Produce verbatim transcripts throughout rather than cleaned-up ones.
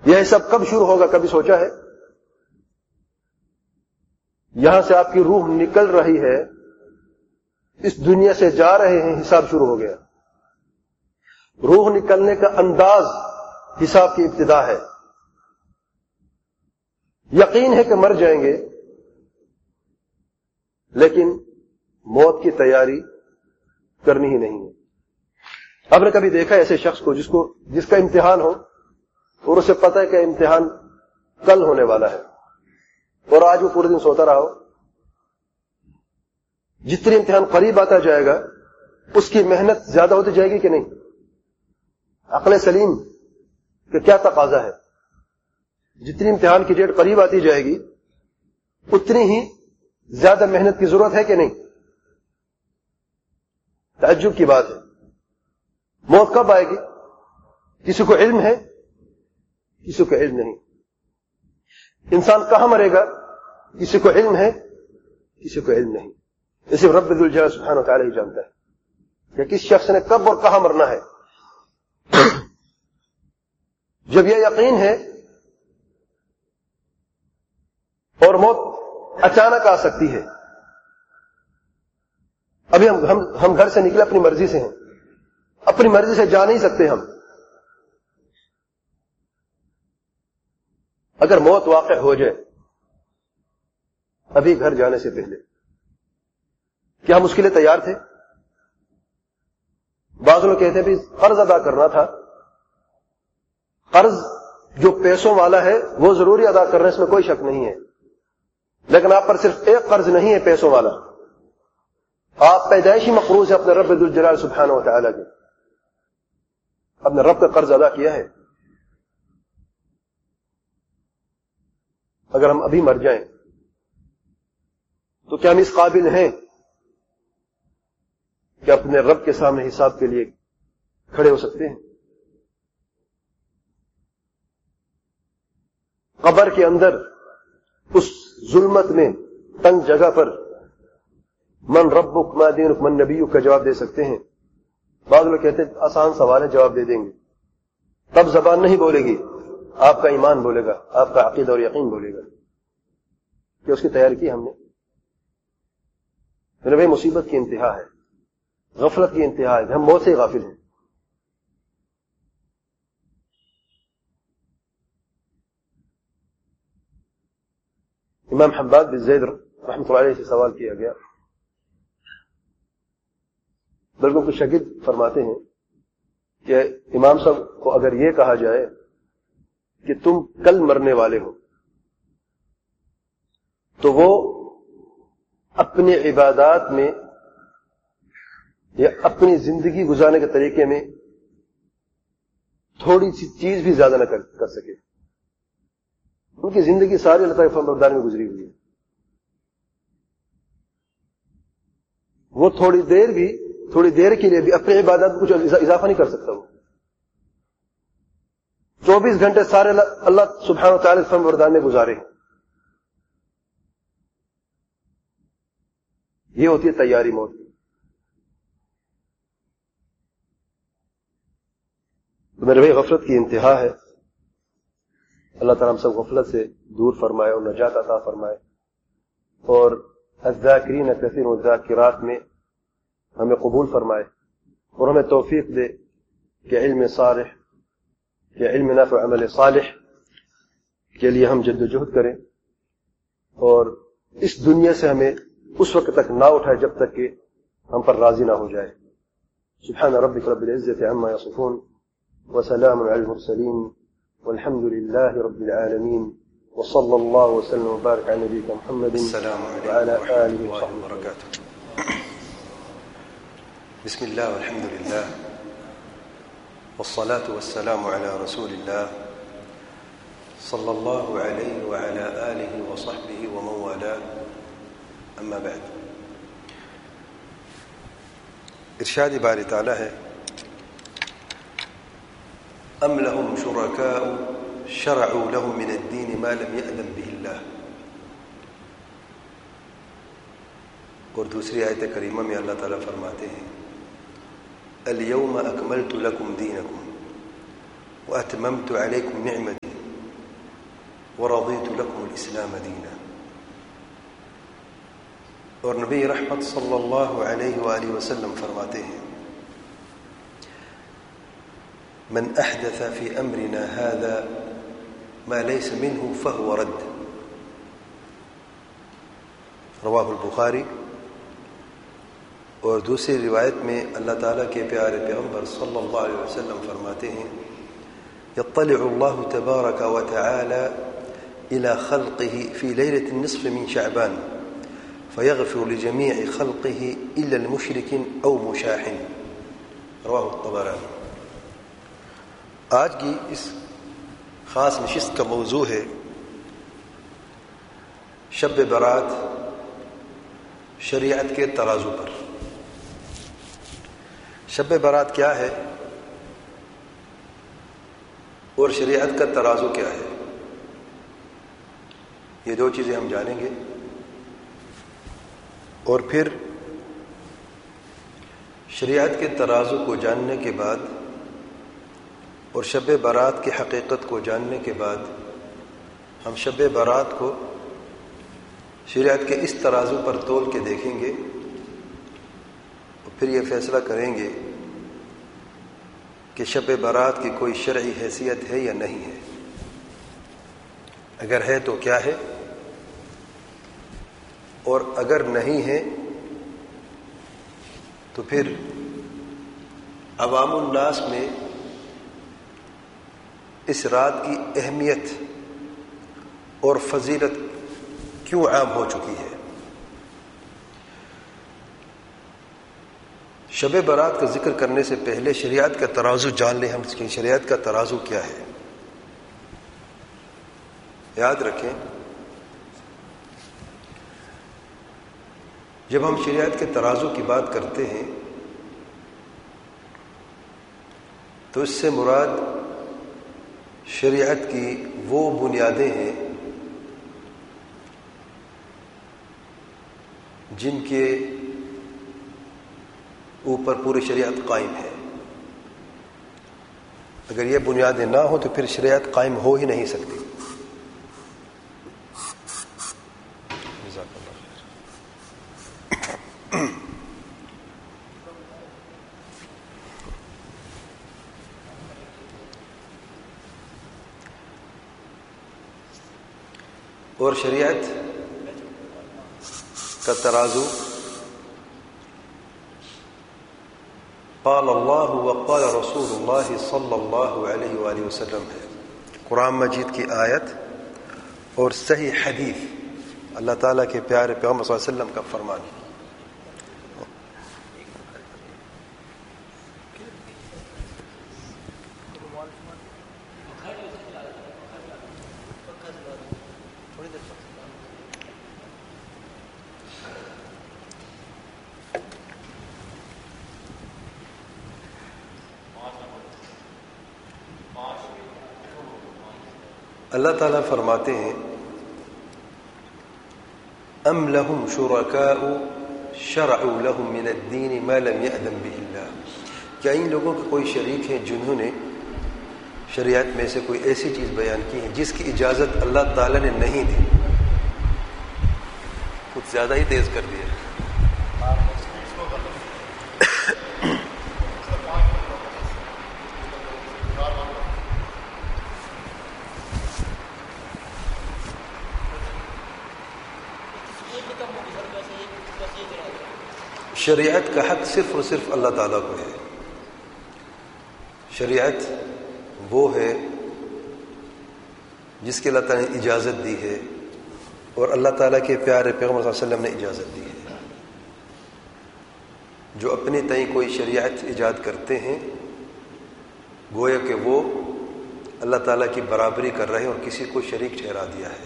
یہ سب کب شروع ہوگا، کبھی سوچا ہے؟ یہاں سے آپ کی روح نکل رہی ہے، اس دنیا سے جا رہے ہیں، حساب شروع ہو گیا. روح نکلنے کا انداز حساب کی ابتدا ہے. یقین ہے کہ مر جائیں گے، لیکن موت کی تیاری کرنی ہی نہیں ہے. آپ نے کبھی دیکھا ایسے شخص کو جس کو جس کا امتحان ہو اور اسے پتہ ہے کہ امتحان کل ہونے والا ہے، اور آج وہ پورے دن سوتا رہا ہو؟ جتنی امتحان قریب آتا جائے گا اس کی محنت زیادہ ہوتی جائے گی کہ نہیں؟ عقل سلیم کہ کیا تقاضا ہے؟ جتنی امتحان کی ڈیٹ قریب آتی جائے گی اتنی ہی زیادہ محنت کی ضرورت ہے کہ نہیں؟ تعجب کی بات ہے. موت کب آئے گی؟ کسی کو علم ہے، کسی کو علم نہیں. انسان کہاں مرے گا؟ کسی کو علم ہے، کسی کو علم نہیں. اسے رب ذوالجلال سبحانہ وتعالی ہی جانتا ہے کہ کس شخص نے کب اور کہاں مرنا ہے. جب یہ یقین ہے اور موت اچانک آ سکتی ہے. ابھی ہم ہم ہم گھر سے نکلے اپنی مرضی سے ہیں، اپنی مرضی سے جا نہیں سکتے ہم. اگر موت واقع ہو جائے ابھی گھر جانے سے پہلے، کیا ہم اس کے لیے تیار تھے؟ بعض لوگ کہتے ہیں بھی قرض ادا کرنا تھا. قرض جو پیسوں والا ہے وہ ضروری ادا کرنا، اس میں کوئی شک نہیں ہے، لیکن آپ پر صرف ایک قرض نہیں ہے پیسوں والا، آپ پیدائشی مقروض ہے اپنے رب ذوالجلال سبحانہ وتعالی کے. اپنے رب کا قرض ادا کیا ہے. اگر ہم ابھی مر جائیں تو کیا ہم اس قابل ہیں کہ اپنے رب کے سامنے حساب کے لیے کھڑے ہو سکتے ہیں؟ قبر کے اندر اس ظلمت میں تنگ جگہ پر من ربک ما دینک من نبیک کا جواب دے سکتے ہیں. بعض لوگ کہتے ہیں آسان سوال ہے، جواب دے دیں گے. تب زبان نہیں بولے گی، آپ کا ایمان بولے گا، آپ کا عقیدہ اور یقین بولے گا کہ اس کی تیاری کی ہم نے. میرے بھائی مصیبت کی انتہا ہے، غفلت کی انتہا ہے، ہم موت سے غافل ہیں. امام حباد بن زید رحمۃ اللہ علیہ سے سوال کیا گیا، بلکہ کچھ شاگرد فرماتے ہیں کہ امام صاحب کو اگر یہ کہا جائے کہ تم کل مرنے والے ہو تو وہ اپنی عبادات میں یا اپنی زندگی گزارنے کے طریقے میں تھوڑی سی چیز بھی زیادہ نہ کر سکے. ان کی زندگی ساری اللہ تعالیٰ کے فرمانبرداری میں گزری ہوئی ہے. وہ تھوڑی دیر بھی تھوڑی دیر کے لیے بھی اپنی عبادت میں کچھ اضافہ نہیں کر سکتا. وہ چوبیس گھنٹے سارے اللہ سبحانہ وتعالی کے فرمانبرداری میں گزارے. یہ ہوتی ہے تیاری موت کی. تو میرے بھائی غفلت کی انتہا ہے. اللہ تعالیٰ ہم سب غفلت سے دور فرمائے اور نجات عطا فرمائے، اور الذاکرین کثیر والذاکرات میں ہمیں قبول فرمائے، اور ہمیں توفیق دے کہ علم صالح کہ علم نافع عمل صالح کے لیے ہم جد و جہد کریں، اور اس دنیا سے ہمیں اس وقت تک نہ اٹھائے جب تک کہ ہم پر راضی نہ ہو جائے. سبحان ربک رب العزة عما یصفون وسلام علی المرسلین والحمد لله رب العالمين وصلى الله وسلم وبارك على نبينا محمد وعلى آله وصحبه وبركاته. بسم الله والحمد لله والصلاة والسلام على رسول الله صلى الله عليه وعلى آله وصحبه ومن والاه. أما بعد، ارشاد باری تعالی ہے ام لهم شركاء شرعوا لهم من الدين ما لم يأذن به الله. اور دوسری آیت کریمہ میں اللہ تعالیٰ فرماتے ہیں اليوم اکملت لکم دینکم واتممت علیکم نعمتی ورضيت لكم الإسلام دينا. اور نبی رحمت صلی اللہ علیہ وآلہ وسلم فرماتے ہیں من احدث في امرنا هذا ما ليس منه فهو رد. رواہ البخاری. اور دوسری روایت میں اللہ تعالیٰ کے پیارے پیغمبر صلی اللہ علیہ وسلم فرماتے ہیں يطلع الله تبارك وتعالى إلى خلقه في ليلة النصف من شعبان فيغفر لجميع خلقه إلا المشرك أو مشاحن. رواہ الطبرانی. آج کی اس خاص نشست کا موضوع ہے شب برات شریعت کے ترازو پر. شب برات کیا ہے اور شریعت کا ترازو کیا ہے، یہ دو چیزیں ہم جانیں گے. اور پھر شریعت کے ترازو کو جاننے کے بعد اور شب برات کی حقیقت کو جاننے کے بعد ہم شب برات کو شریعت کے اس ترازو پر تول کے دیکھیں گے اور پھر یہ فیصلہ کریں گے کہ شب برات کی کوئی شرعی حیثیت ہے یا نہیں ہے. اگر ہے تو کیا ہے، اور اگر نہیں ہے تو پھر عوام الناس میں اس رات کی اہمیت اور فضیلت کیوں عام ہو چکی ہے. شب برات کا ذکر کرنے سے پہلے شریعت کا ترازو جان لیں ہم کہ شریعت کا ترازو کیا ہے. یاد رکھیں جب ہم شریعت کے ترازو کی بات کرتے ہیں تو اس سے مراد شریعت کی وہ بنیادیں ہیں جن کے اوپر پوری شریعت قائم ہے. اگر یہ بنیادیں نہ ہوں تو پھر شریعت قائم ہو ہی نہیں سکتی. اور شریعت کا ترازو قال اللہ وقال رسول اللہ صلی اللہ علیہ وآلہ وسلم ہے. قرآن مجید کی آیت اور صحیح حدیث اللہ تعالیٰ کے پیارے پیغمبر صلی اللہ علیہ وسلم کا فرمان. اللہ تعالیٰ فرماتے ہیں ام لہم شرکاء شرعوا لہم من الدین ما لم یأذن بہ اللہ. کیا ان لوگوں کے کوئی شریک ہیں جنہوں نے شریعت میں سے کوئی ایسی چیز بیان کی ہے جس کی اجازت اللہ تعالیٰ نے نہیں دی؟ کچھ زیادہ ہی تیز کر دیا. شریعت کا حق صرف اور صرف اللہ تعالیٰ کو ہے. شریعت وہ ہے جس کے اللہ تعالیٰ نے اجازت دی ہے اور اللہ تعالیٰ کے پیارے پیغمبر صلی اللہ علیہ وسلم نے اجازت دی ہے. جو اپنے تئیں کوئی شریعت ایجاد کرتے ہیں گویا کہ وہ اللہ تعالیٰ کی برابری کر رہے ہیں اور کسی کو شریک ٹھہرا دیا ہے.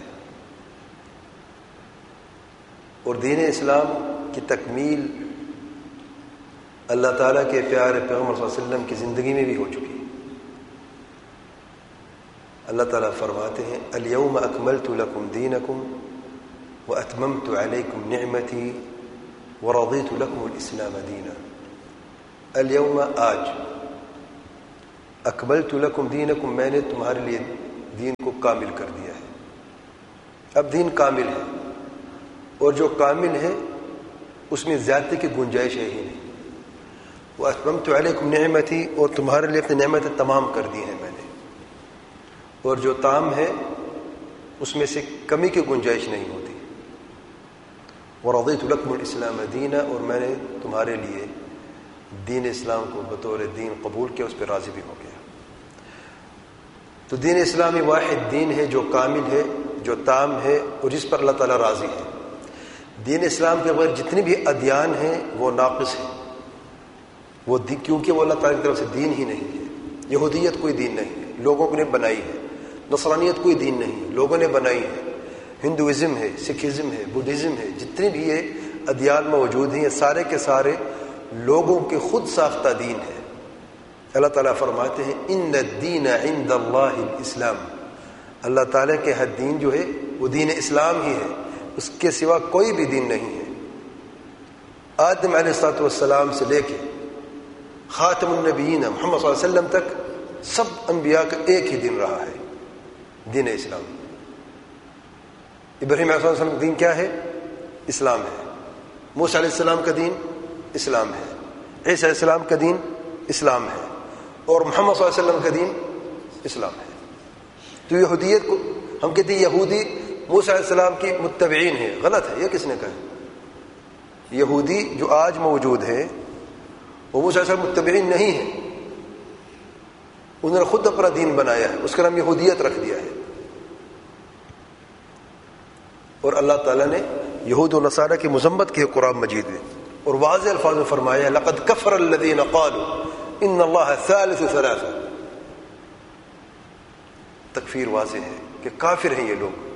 اور دین اسلام کی تکمیل اللہ تعالیٰ کے پیارے پیغمبر صلی اللہ علیہ وسلم کی زندگی میں بھی ہو چکی. اللہ تعالیٰ فرماتے ہیں الیوم اکملت لکم دینکم واتممت علیکم نعمتی ورضیت لکم الاسلام دینا. الیوم آج اکملت لکم دینکم میں نے تمہارے لیے دین کو کامل کر دیا ہے. اب دین کامل ہے، اور جو کامل ہے اس میں زیادتی کی گنجائش ہے ہی نہیں. وَأَتْمَمْتُ عَلَيْكُمْ نِعْمَتِي، اور تمہارے لیے اپنی نعمتیں تمام کر دی ہیں میں نے، اور جو تام ہے اس میں سے کمی کی گنجائش نہیں ہوتی. وَرَضِيتُ لَكُمُ الْإِسْلَامَ دِينًا، اور میں نے تمہارے لیے دین اسلام کو بطور دین قبول کیا، اس پہ راضی بھی ہو گیا. تو دین اسلامی واحد دین ہے جو کامل ہے، جو تام ہے، اور جس پر اللہ تعالیٰ راضی ہے. دین اسلام کے بغیر جتنی بھی ادیان ہیں وہ ناقص ہیں، وہ کیونکہ وہ اللہ تعالیٰ کی طرف سے دین ہی نہیں ہے. یہودیت کوئی دین نہیں ہے، لوگوں نے بنائی ہے. نصرانیت کوئی دین نہیں ہے، لوگوں نے بنائی ہے. ہندوازم ہے، سکھزم ہے، بدھزم ہے، جتنے بھی یہ ادیان موجود ہیں یہ سارے کے سارے لوگوں کے خود ساختہ دین ہے. اللہ تعالیٰ فرماتے ہیں ان الدین عند اللہ الاسلام، اللہ تعالیٰ کے ہر دین جو ہے وہ دین اسلام ہی ہے، اس کے سوا کوئی بھی دین نہیں ہے. آدم علیہ الصلوۃ والسلام سے لے کے خاتم النبیین محمد صلی اللہ علیہ وسلم تک سب انبیاء کا ایک ہی دین رہا ہے، دین اسلام. ابراہیم علیہ السلام کا دین کیا ہے؟ اسلام ہے. موسیٰ علیہ السلام کا دین اسلام ہے. عیسیٰ علیہ السلام کا دین اسلام ہے، اور محمد صلی اللہ علیہ وسلم کا دین اسلام ہے. تو یہودیت کو ہم کہتے ہیں یہودی موسیٰ علیہ السلام کی متبعین ہیں، غلط ہے. یہ کس نے کہا؟ یہودی جو آج موجود ہے وہ موسیٰ علیہ السلام متبعین نہیں ہیں، انہوں نے خود اپنا دین بنایا ہے، اس کا نام یہودیت رکھ دیا ہے. اور اللہ تعالیٰ نے یہود و نصارہ کی مذمت کی ہے قرآن مجید میں، اور واضح الفاظ میں فرمایا لقد کفر الذین قالوا ان اللہ ثالث ثلاثہ. تکفیر واضح ہے کہ کافر ہیں یہ لوگ.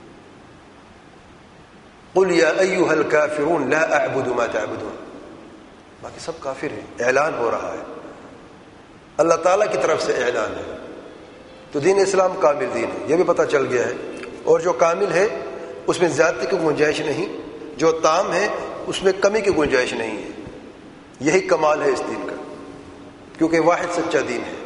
قل یا ایھا الکافرون لا اعبد ما تعبدون، باقی سب کافر ہیں. اعلان ہو رہا ہے، اللہ تعالیٰ کی طرف سے اعلان ہے. تو دین اسلام کامل دین ہے، یہ بھی پتہ چل گیا ہے. اور جو کامل ہے اس میں زیادتی کی گنجائش نہیں، جو تام ہے اس میں کمی کی گنجائش نہیں ہے. یہی کمال ہے اس دین کا، کیونکہ واحد سچا دین ہے.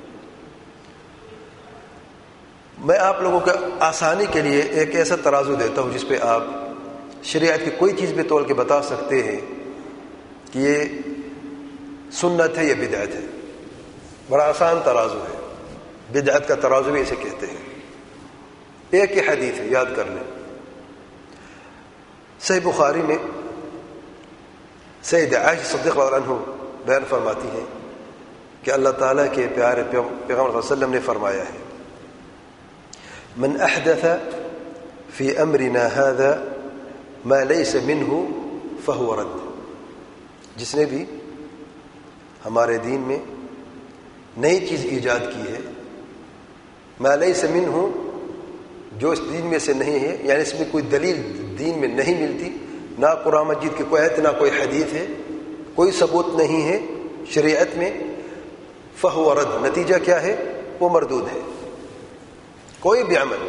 میں آپ لوگوں کو آسانی کے لیے ایک ایسا ترازو دیتا ہوں جس پہ آپ شریعت کی کوئی چیز بھی تول کے بتا سکتے ہیں کہ یہ سنت ہے یا بدعت ہے. بڑا آسان ترازو ہے، بدعت کا ترازو بھی اسے کہتے ہیں. ایک ہی حدیث ہے، یاد کر لیں. صحیح بخاری میں سیدہ عائشہ صدیقہ رضی اللہ عنہ بیان فرماتی ہیں کہ اللہ تعالیٰ کے پیارے پیغمبر صلی اللہ علیہ وسلم نے فرمایا ہے من احدث فی امرنا هذا ما ليس منه فهو رد. جس نے بھی ہمارے دین میں نئی چیز ایجاد کی ہے، ما ليس منه جو اس دین میں سے نہیں ہے، یعنی اس میں کوئی دلیل دین میں نہیں ملتی، نہ قرآن مجید کی کوئی آیت نہ کوئی حدیث ہے، کوئی ثبوت نہیں ہے شریعت میں، فہو رد. نتیجہ کیا ہے؟ وہ مردود ہے. کوئی بھی عمل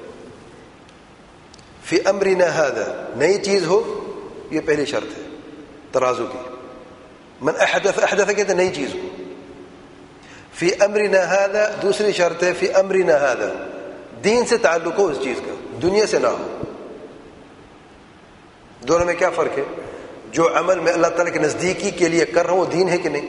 فی امرنا ھذا نئی چیز ہو، یہ پہلی شرط ہے ترازو کی. من احدث احدث کہتے نئی چیز ہو. فی امرنا ھذا دوسری شرط ہے فی امرنا ھذا دین سے تعلق ہو اس چیز کا، دنیا سے نہ ہو. دونوں میں کیا فرق ہے؟ جو عمل میں اللہ تعالیٰ کی نزدیکی کے لیے کر رہا ہوں وہ دین ہے کہ نہیں؟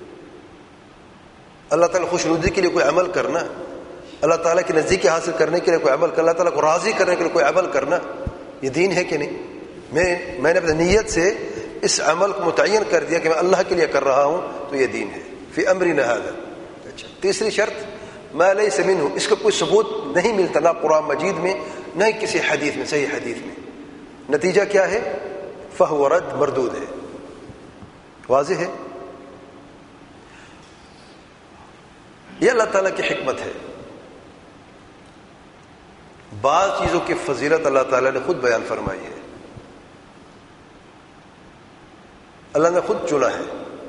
اللہ تعالیٰ خوش ندی کے لیے کوئی عمل کرنا، اللہ تعالیٰ کی نزدیکی حاصل کرنے کے لیے کوئی عمل کرنا، اللہ تعالیٰ کو راضی کرنے کے لیے کوئی عمل کرنا، یہ دین ہے کہ نہیں؟ میں میں نے اپنی نیت سے اس عمل کو متعین کر دیا کہ میں اللہ کے لیے کر رہا ہوں تو یہ دین ہے. فی امرنا ھذا. اچھا، تیسری شرط ما لیس منہ، اس کا کوئی ثبوت نہیں ملتا نہ قرآن مجید میں نہ کسی حدیث میں، صحیح حدیث میں. نتیجہ کیا ہے؟ فہو رد، مردود ہے. واضح ہے؟ یہ اللہ تعالیٰ کی حکمت ہے. بعض چیزوں کی فضیلت اللہ تعالیٰ نے خود بیان فرمائی ہے، اللہ نے خود چنا ہے.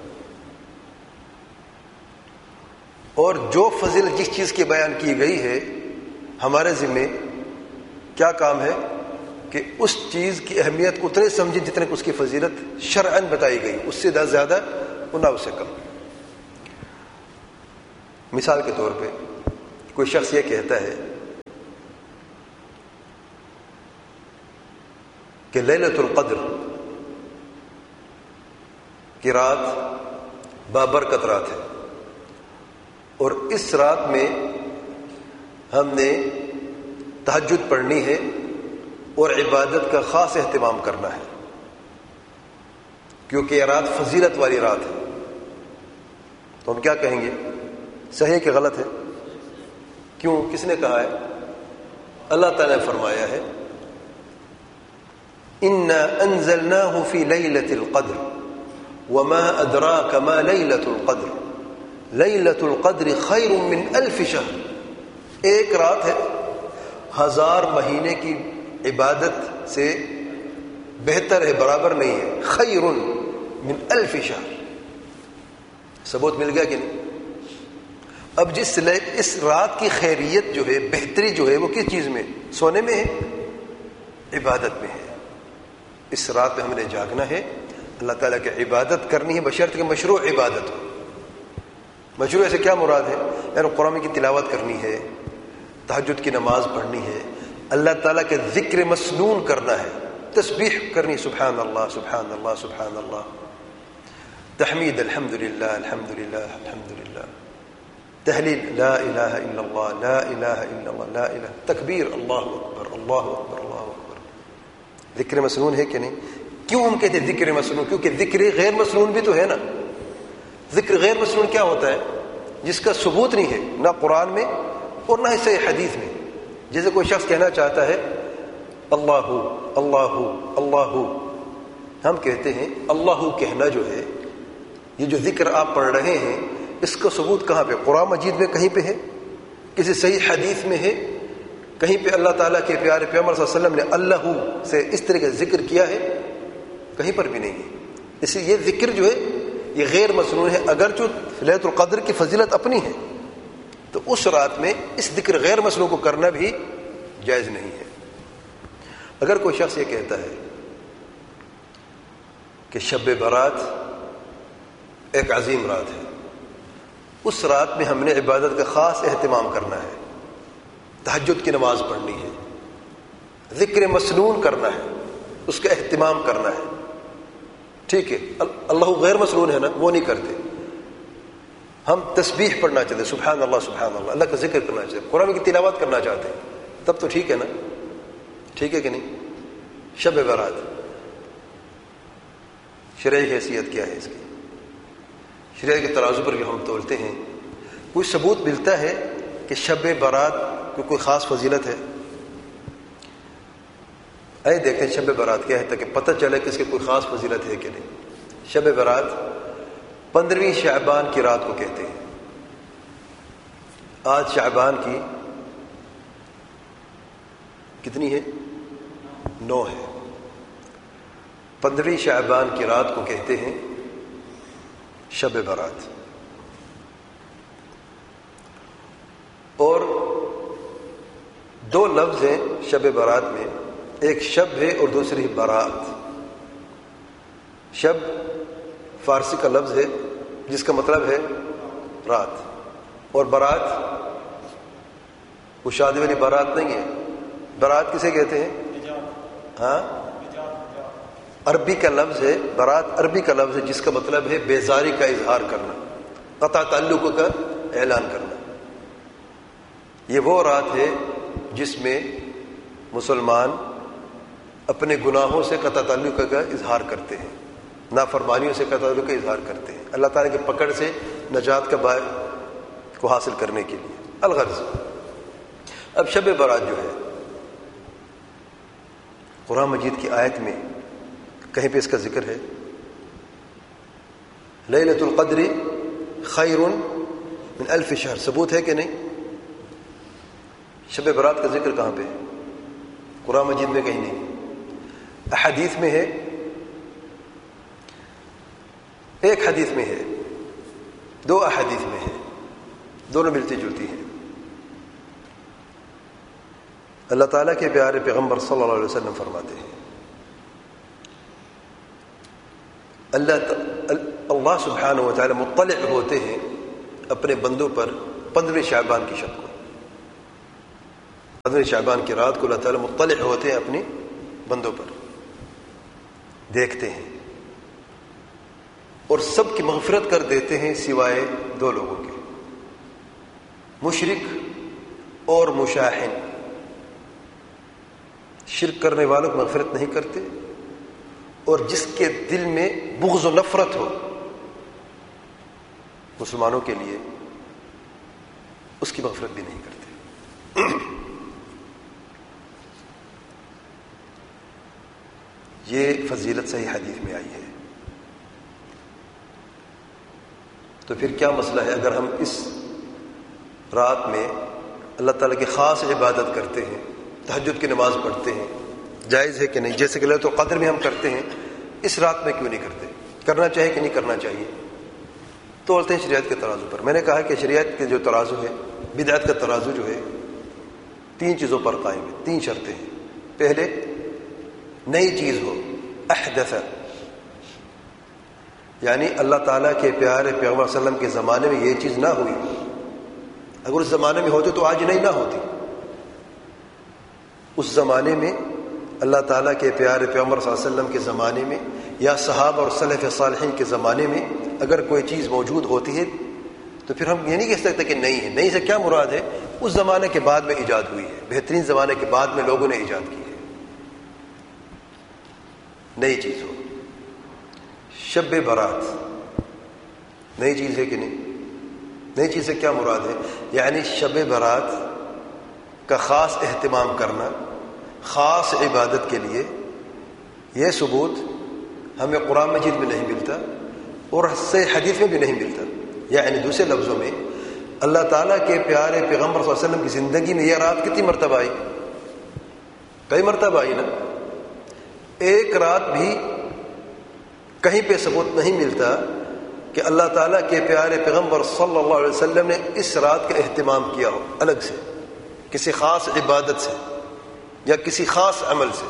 اور جو فضیلت جس چیز کی بیان کی گئی ہے، ہمارے ذمے کیا کام ہے کہ اس چیز کی اہمیت کو اتنے سمجھیں جتنے کہ اس کی فضیلت شرعاً بتائی گئی، اس سے زیادہ اور نہ اس سے کم. مثال کے طور پہ کوئی شخص یہ کہتا ہے کہ لیلۃ القدر کی رات بابرکت رات ہے، اور اس رات میں ہم نے تہجد پڑھنی ہے اور عبادت کا خاص اہتمام کرنا ہے، کیونکہ یہ رات فضیلت والی رات ہے۔ تو ہم کیا کہیں گے؟ صحیح کہ غلط ہے؟ کیوں؟ کس نے کہا ہے؟ اللہ تعالیٰ نے فرمایا ہے اِنَّا أَنزَلْنَاهُ فِي لَيْلَةِ الْقَدْرِ وَمَا أَدْرَاكَ مَا لَيْلَةُ الْقَدْرِ لَيْلَةُ الْقَدْرِ خَيْرٌ مِّنْ أَلْفِ شَهْرٍ، ایک رات ہے ہزار مہینے کی عبادت سے بہتر ہے، برابر نہیں ہے۔ خیر من الف شہر، ثبوت مل گیا کہ نہیں؟ اب جس اس رات کی خیریت جو ہے، بہتری جو ہے، وہ کس چیز میں؟ سونے میں ہے، عبادت میں ہے۔ اس رات میں ہم نے جاگنا ہے، اللہ تعالیٰ کی عبادت کرنی ہے، بشرط کہ مشروع عبادت ہو۔ مشروع سے کیا مراد ہے؟ یعنی قرآن کی تلاوت کرنی ہے، تہجد کی نماز پڑھنی ہے، اللہ تعالیٰ کے ذکر مسنون کرنا ہے، تسبیح کرنی، سبحان اللہ سبحان اللہ سبحان اللہ، تحمید الحمدللہ الحمدللہ الحمدللہ، تحلیل لا الہ الا اللہ لا الہ الا اللہ لا الہ، تکبیر اللہ اکبر اللہ اکبر اللہ اکبر۔ ذکر مسنون ہے کہ نہیں؟ کیوں ہم کہتے ہیں ذکر مسنون؟ کیونکہ ذکر غیر مسنون بھی تو ہے نا۔ ذکر غیر مسنون کیا ہوتا ہے؟ جس کا ثبوت نہیں ہے نہ قرآن میں اور نہ صحیح حدیث میں۔ جیسے کوئی شخص کہنا چاہتا ہے اللہ اللہ اللہ، ہم کہتے ہیں اللہ کہنا جو ہے، یہ جو ذکر آپ پڑھ رہے ہیں، اس کا ثبوت کہاں پہ؟ قرآن مجید میں کہیں پہ ہے؟ کسی صحیح حدیث میں ہے؟ کہیں پہ اللہ تعالیٰ کے پیارے پیغمبر صلی اللہ علیہ وسلم نے اللہ سے اس طرح کا ذکر کیا ہے؟ کہیں پر بھی نہیں ہے۔ اس لیے یہ ذکر جو ہے یہ غیر مسنون ہے، اگرچہ لیلۃ القدر کی فضیلت اپنی ہے، تو اس رات میں اس ذکر غیر مسنون کو کرنا بھی جائز نہیں ہے۔ اگر کوئی شخص یہ کہتا ہے کہ شب برات ایک عظیم رات ہے، اس رات میں ہم نے عبادت کا خاص اہتمام کرنا ہے، تہجد کی نماز پڑھنی ہے، ذکر مسنون کرنا ہے، اس کا اہتمام کرنا ہے، ٹھیک ہے، اللہ غیر مسنون ہے نا، وہ نہیں کرتے، ہم تسبیح پڑھنا چاہتے ہیں، سبحان اللہ سبحان اللہ، اللہ کا ذکر کرنا چاہتے ہیں، قرآن کی تلاوت کرنا چاہتے ہیں، تب تو ٹھیک ہے نا؟ ٹھیک ہے کہ نہیں؟ شب برات شرعی حیثیت کیا ہے اس کی؟ شرع کے ترازو پر جو ہم تولتے ہیں، کوئی ثبوت ملتا ہے کہ شب برات کو کوئی خاص فضیلت ہے؟ آئے دیکھیں شب برات کیا ہے تاکہ پتہ چلے کہ اس کی کوئی خاص فضیلت ہے کہ نہیں۔ شب برات پندرہویں شعبان کی رات کو کہتے ہیں۔ آج شعبان کی کتنی ہے؟ نو ہے۔ پندرہویں شعبان کی رات کو کہتے ہیں شب برات۔ اور دو لفظ ہیں شب برات میں، ایک شب ہے اور دوسری برات۔ شب فارسی کا لفظ ہے جس کا مطلب ہے رات، اور برات وہ شادی والی بارات نہیں ہے۔ برات کسے کہتے ہیں؟ ہاں، عربی کا لفظ ہے برات، عربی کا لفظ ہے جس کا مطلب ہے بیزاری کا اظہار کرنا، قطع تعلق کا اعلان کرنا۔ یہ وہ رات ہے جس میں مسلمان اپنے گناہوں سے قطع تعلق کا اظہار کرتے ہیں، نافرمانیوں سے قطع تعلق کا اظہار کرتے ہیں، اللہ تعالیٰ کی پکڑ سے نجات کا باعث کو حاصل کرنے کے لیے۔ الغرض اب شب برات جو ہے، قرآن مجید کی آیت میں کہیں پہ اس کا ذکر ہے؟ لیلۃ القدر خیر من الف شہر، ثبوت ہے کہ نہیں؟ شب برات کا ذکر کہاں پہ؟ قرآن مجید میں کہیں نہیں، احادیث میں ہے، ایک حدیث میں ہے، دو احادیث میں ہے، دونوں ملتی جلتی ہیں۔ اللہ تعالیٰ کے پیارے پیغمبر صلی اللہ علیہ وسلم فرماتے ہیں، اللہ اللہ سبحانہ و تعالی مطلع ہوتے ہیں اپنے بندوں پر پندرہویں شعبان کی شب کو، پندرہویں شعبان کی رات کو اللہ تعالیٰ مطلع ہوتے ہیں اپنے بندوں پر۔ دیکھتے ہیں اور سب کی مغفرت کر دیتے ہیں سوائے دو لوگوں کے، مشرک اور مشاحن۔ شرک کرنے والوں کو مغفرت نہیں کرتے، اور جس کے دل میں بغض و نفرت ہو مسلمانوں کے لیے اس کی مغفرت بھی نہیں کرتے۔ یہ فضیلت صحیح حدیث میں آئی ہے۔ تو پھر کیا مسئلہ ہے اگر ہم اس رات میں اللہ تعالیٰ کی خاص عبادت کرتے ہیں، تہجد کی نماز پڑھتے ہیں، جائز ہے کہ نہیں؟ جیسے کہ ليلۃ القدر میں ہم کرتے ہیں، اس رات میں کیوں نہیں کرتے؟ کرنا چاہیے کہ نہیں کرنا چاہیے؟ تو بولتے ہیں شریعت کے ترازو پر۔ میں نے کہا کہ شریعت کے جو ترازو ہے، بدعت کا ترازو جو ہے، تین چیزوں پر قائم ہے، تین شرطیں ہیں۔ پہلے نئی چیز ہو، احدث، یعنی اللہ تعالیٰ کے پیارے پیغمبر صلی اللہ علیہ وسلم کے زمانے میں یہ چیز نہ ہوئی، اگر اس زمانے میں ہوتی تو آج نہیں نہ ہوتی۔ اس زمانے میں اللہ تعالیٰ کے پیارے پیغمبر صلی اللہ علیہ وسلم کے زمانے میں یا صحابہ اور سلف صالحین کے زمانے میں اگر کوئی چیز موجود ہوتی ہے تو پھر ہم یہ نہیں کہہ سکتے کہ نہیں ہے۔ نہیں سے کیا مراد ہے؟ اس زمانے کے بعد میں ایجاد ہوئی ہے، بہترین زمانے کے بعد میں لوگوں نے ایجاد کی ہے، نئی چیز ہو۔ شب برات نئی چیز ہے کہ نہیں؟ نئی چیز سے کیا مراد ہے؟ یعنی شب برات کا خاص اہتمام کرنا، خاص عبادت کے لیے، یہ ثبوت ہمیں قرآن مجید میں نہیں ملتا اور صحیح حدیث میں بھی نہیں ملتا۔ یعنی دوسرے لفظوں میں اللہ تعالیٰ کے پیارے پیغمبر صلی اللہ علیہ وسلم کی زندگی میں یہ رات کتنی مرتبہ آئی؟ کئی مرتبہ آئی نا۔ ایک رات بھی کہیں پہ ثبوت نہیں ملتا کہ اللہ تعالیٰ کے پیارے پیغمبر صلی اللہ علیہ وسلم نے اس رات کا اہتمام کیا ہو الگ سے، کسی خاص عبادت سے یا کسی خاص عمل سے۔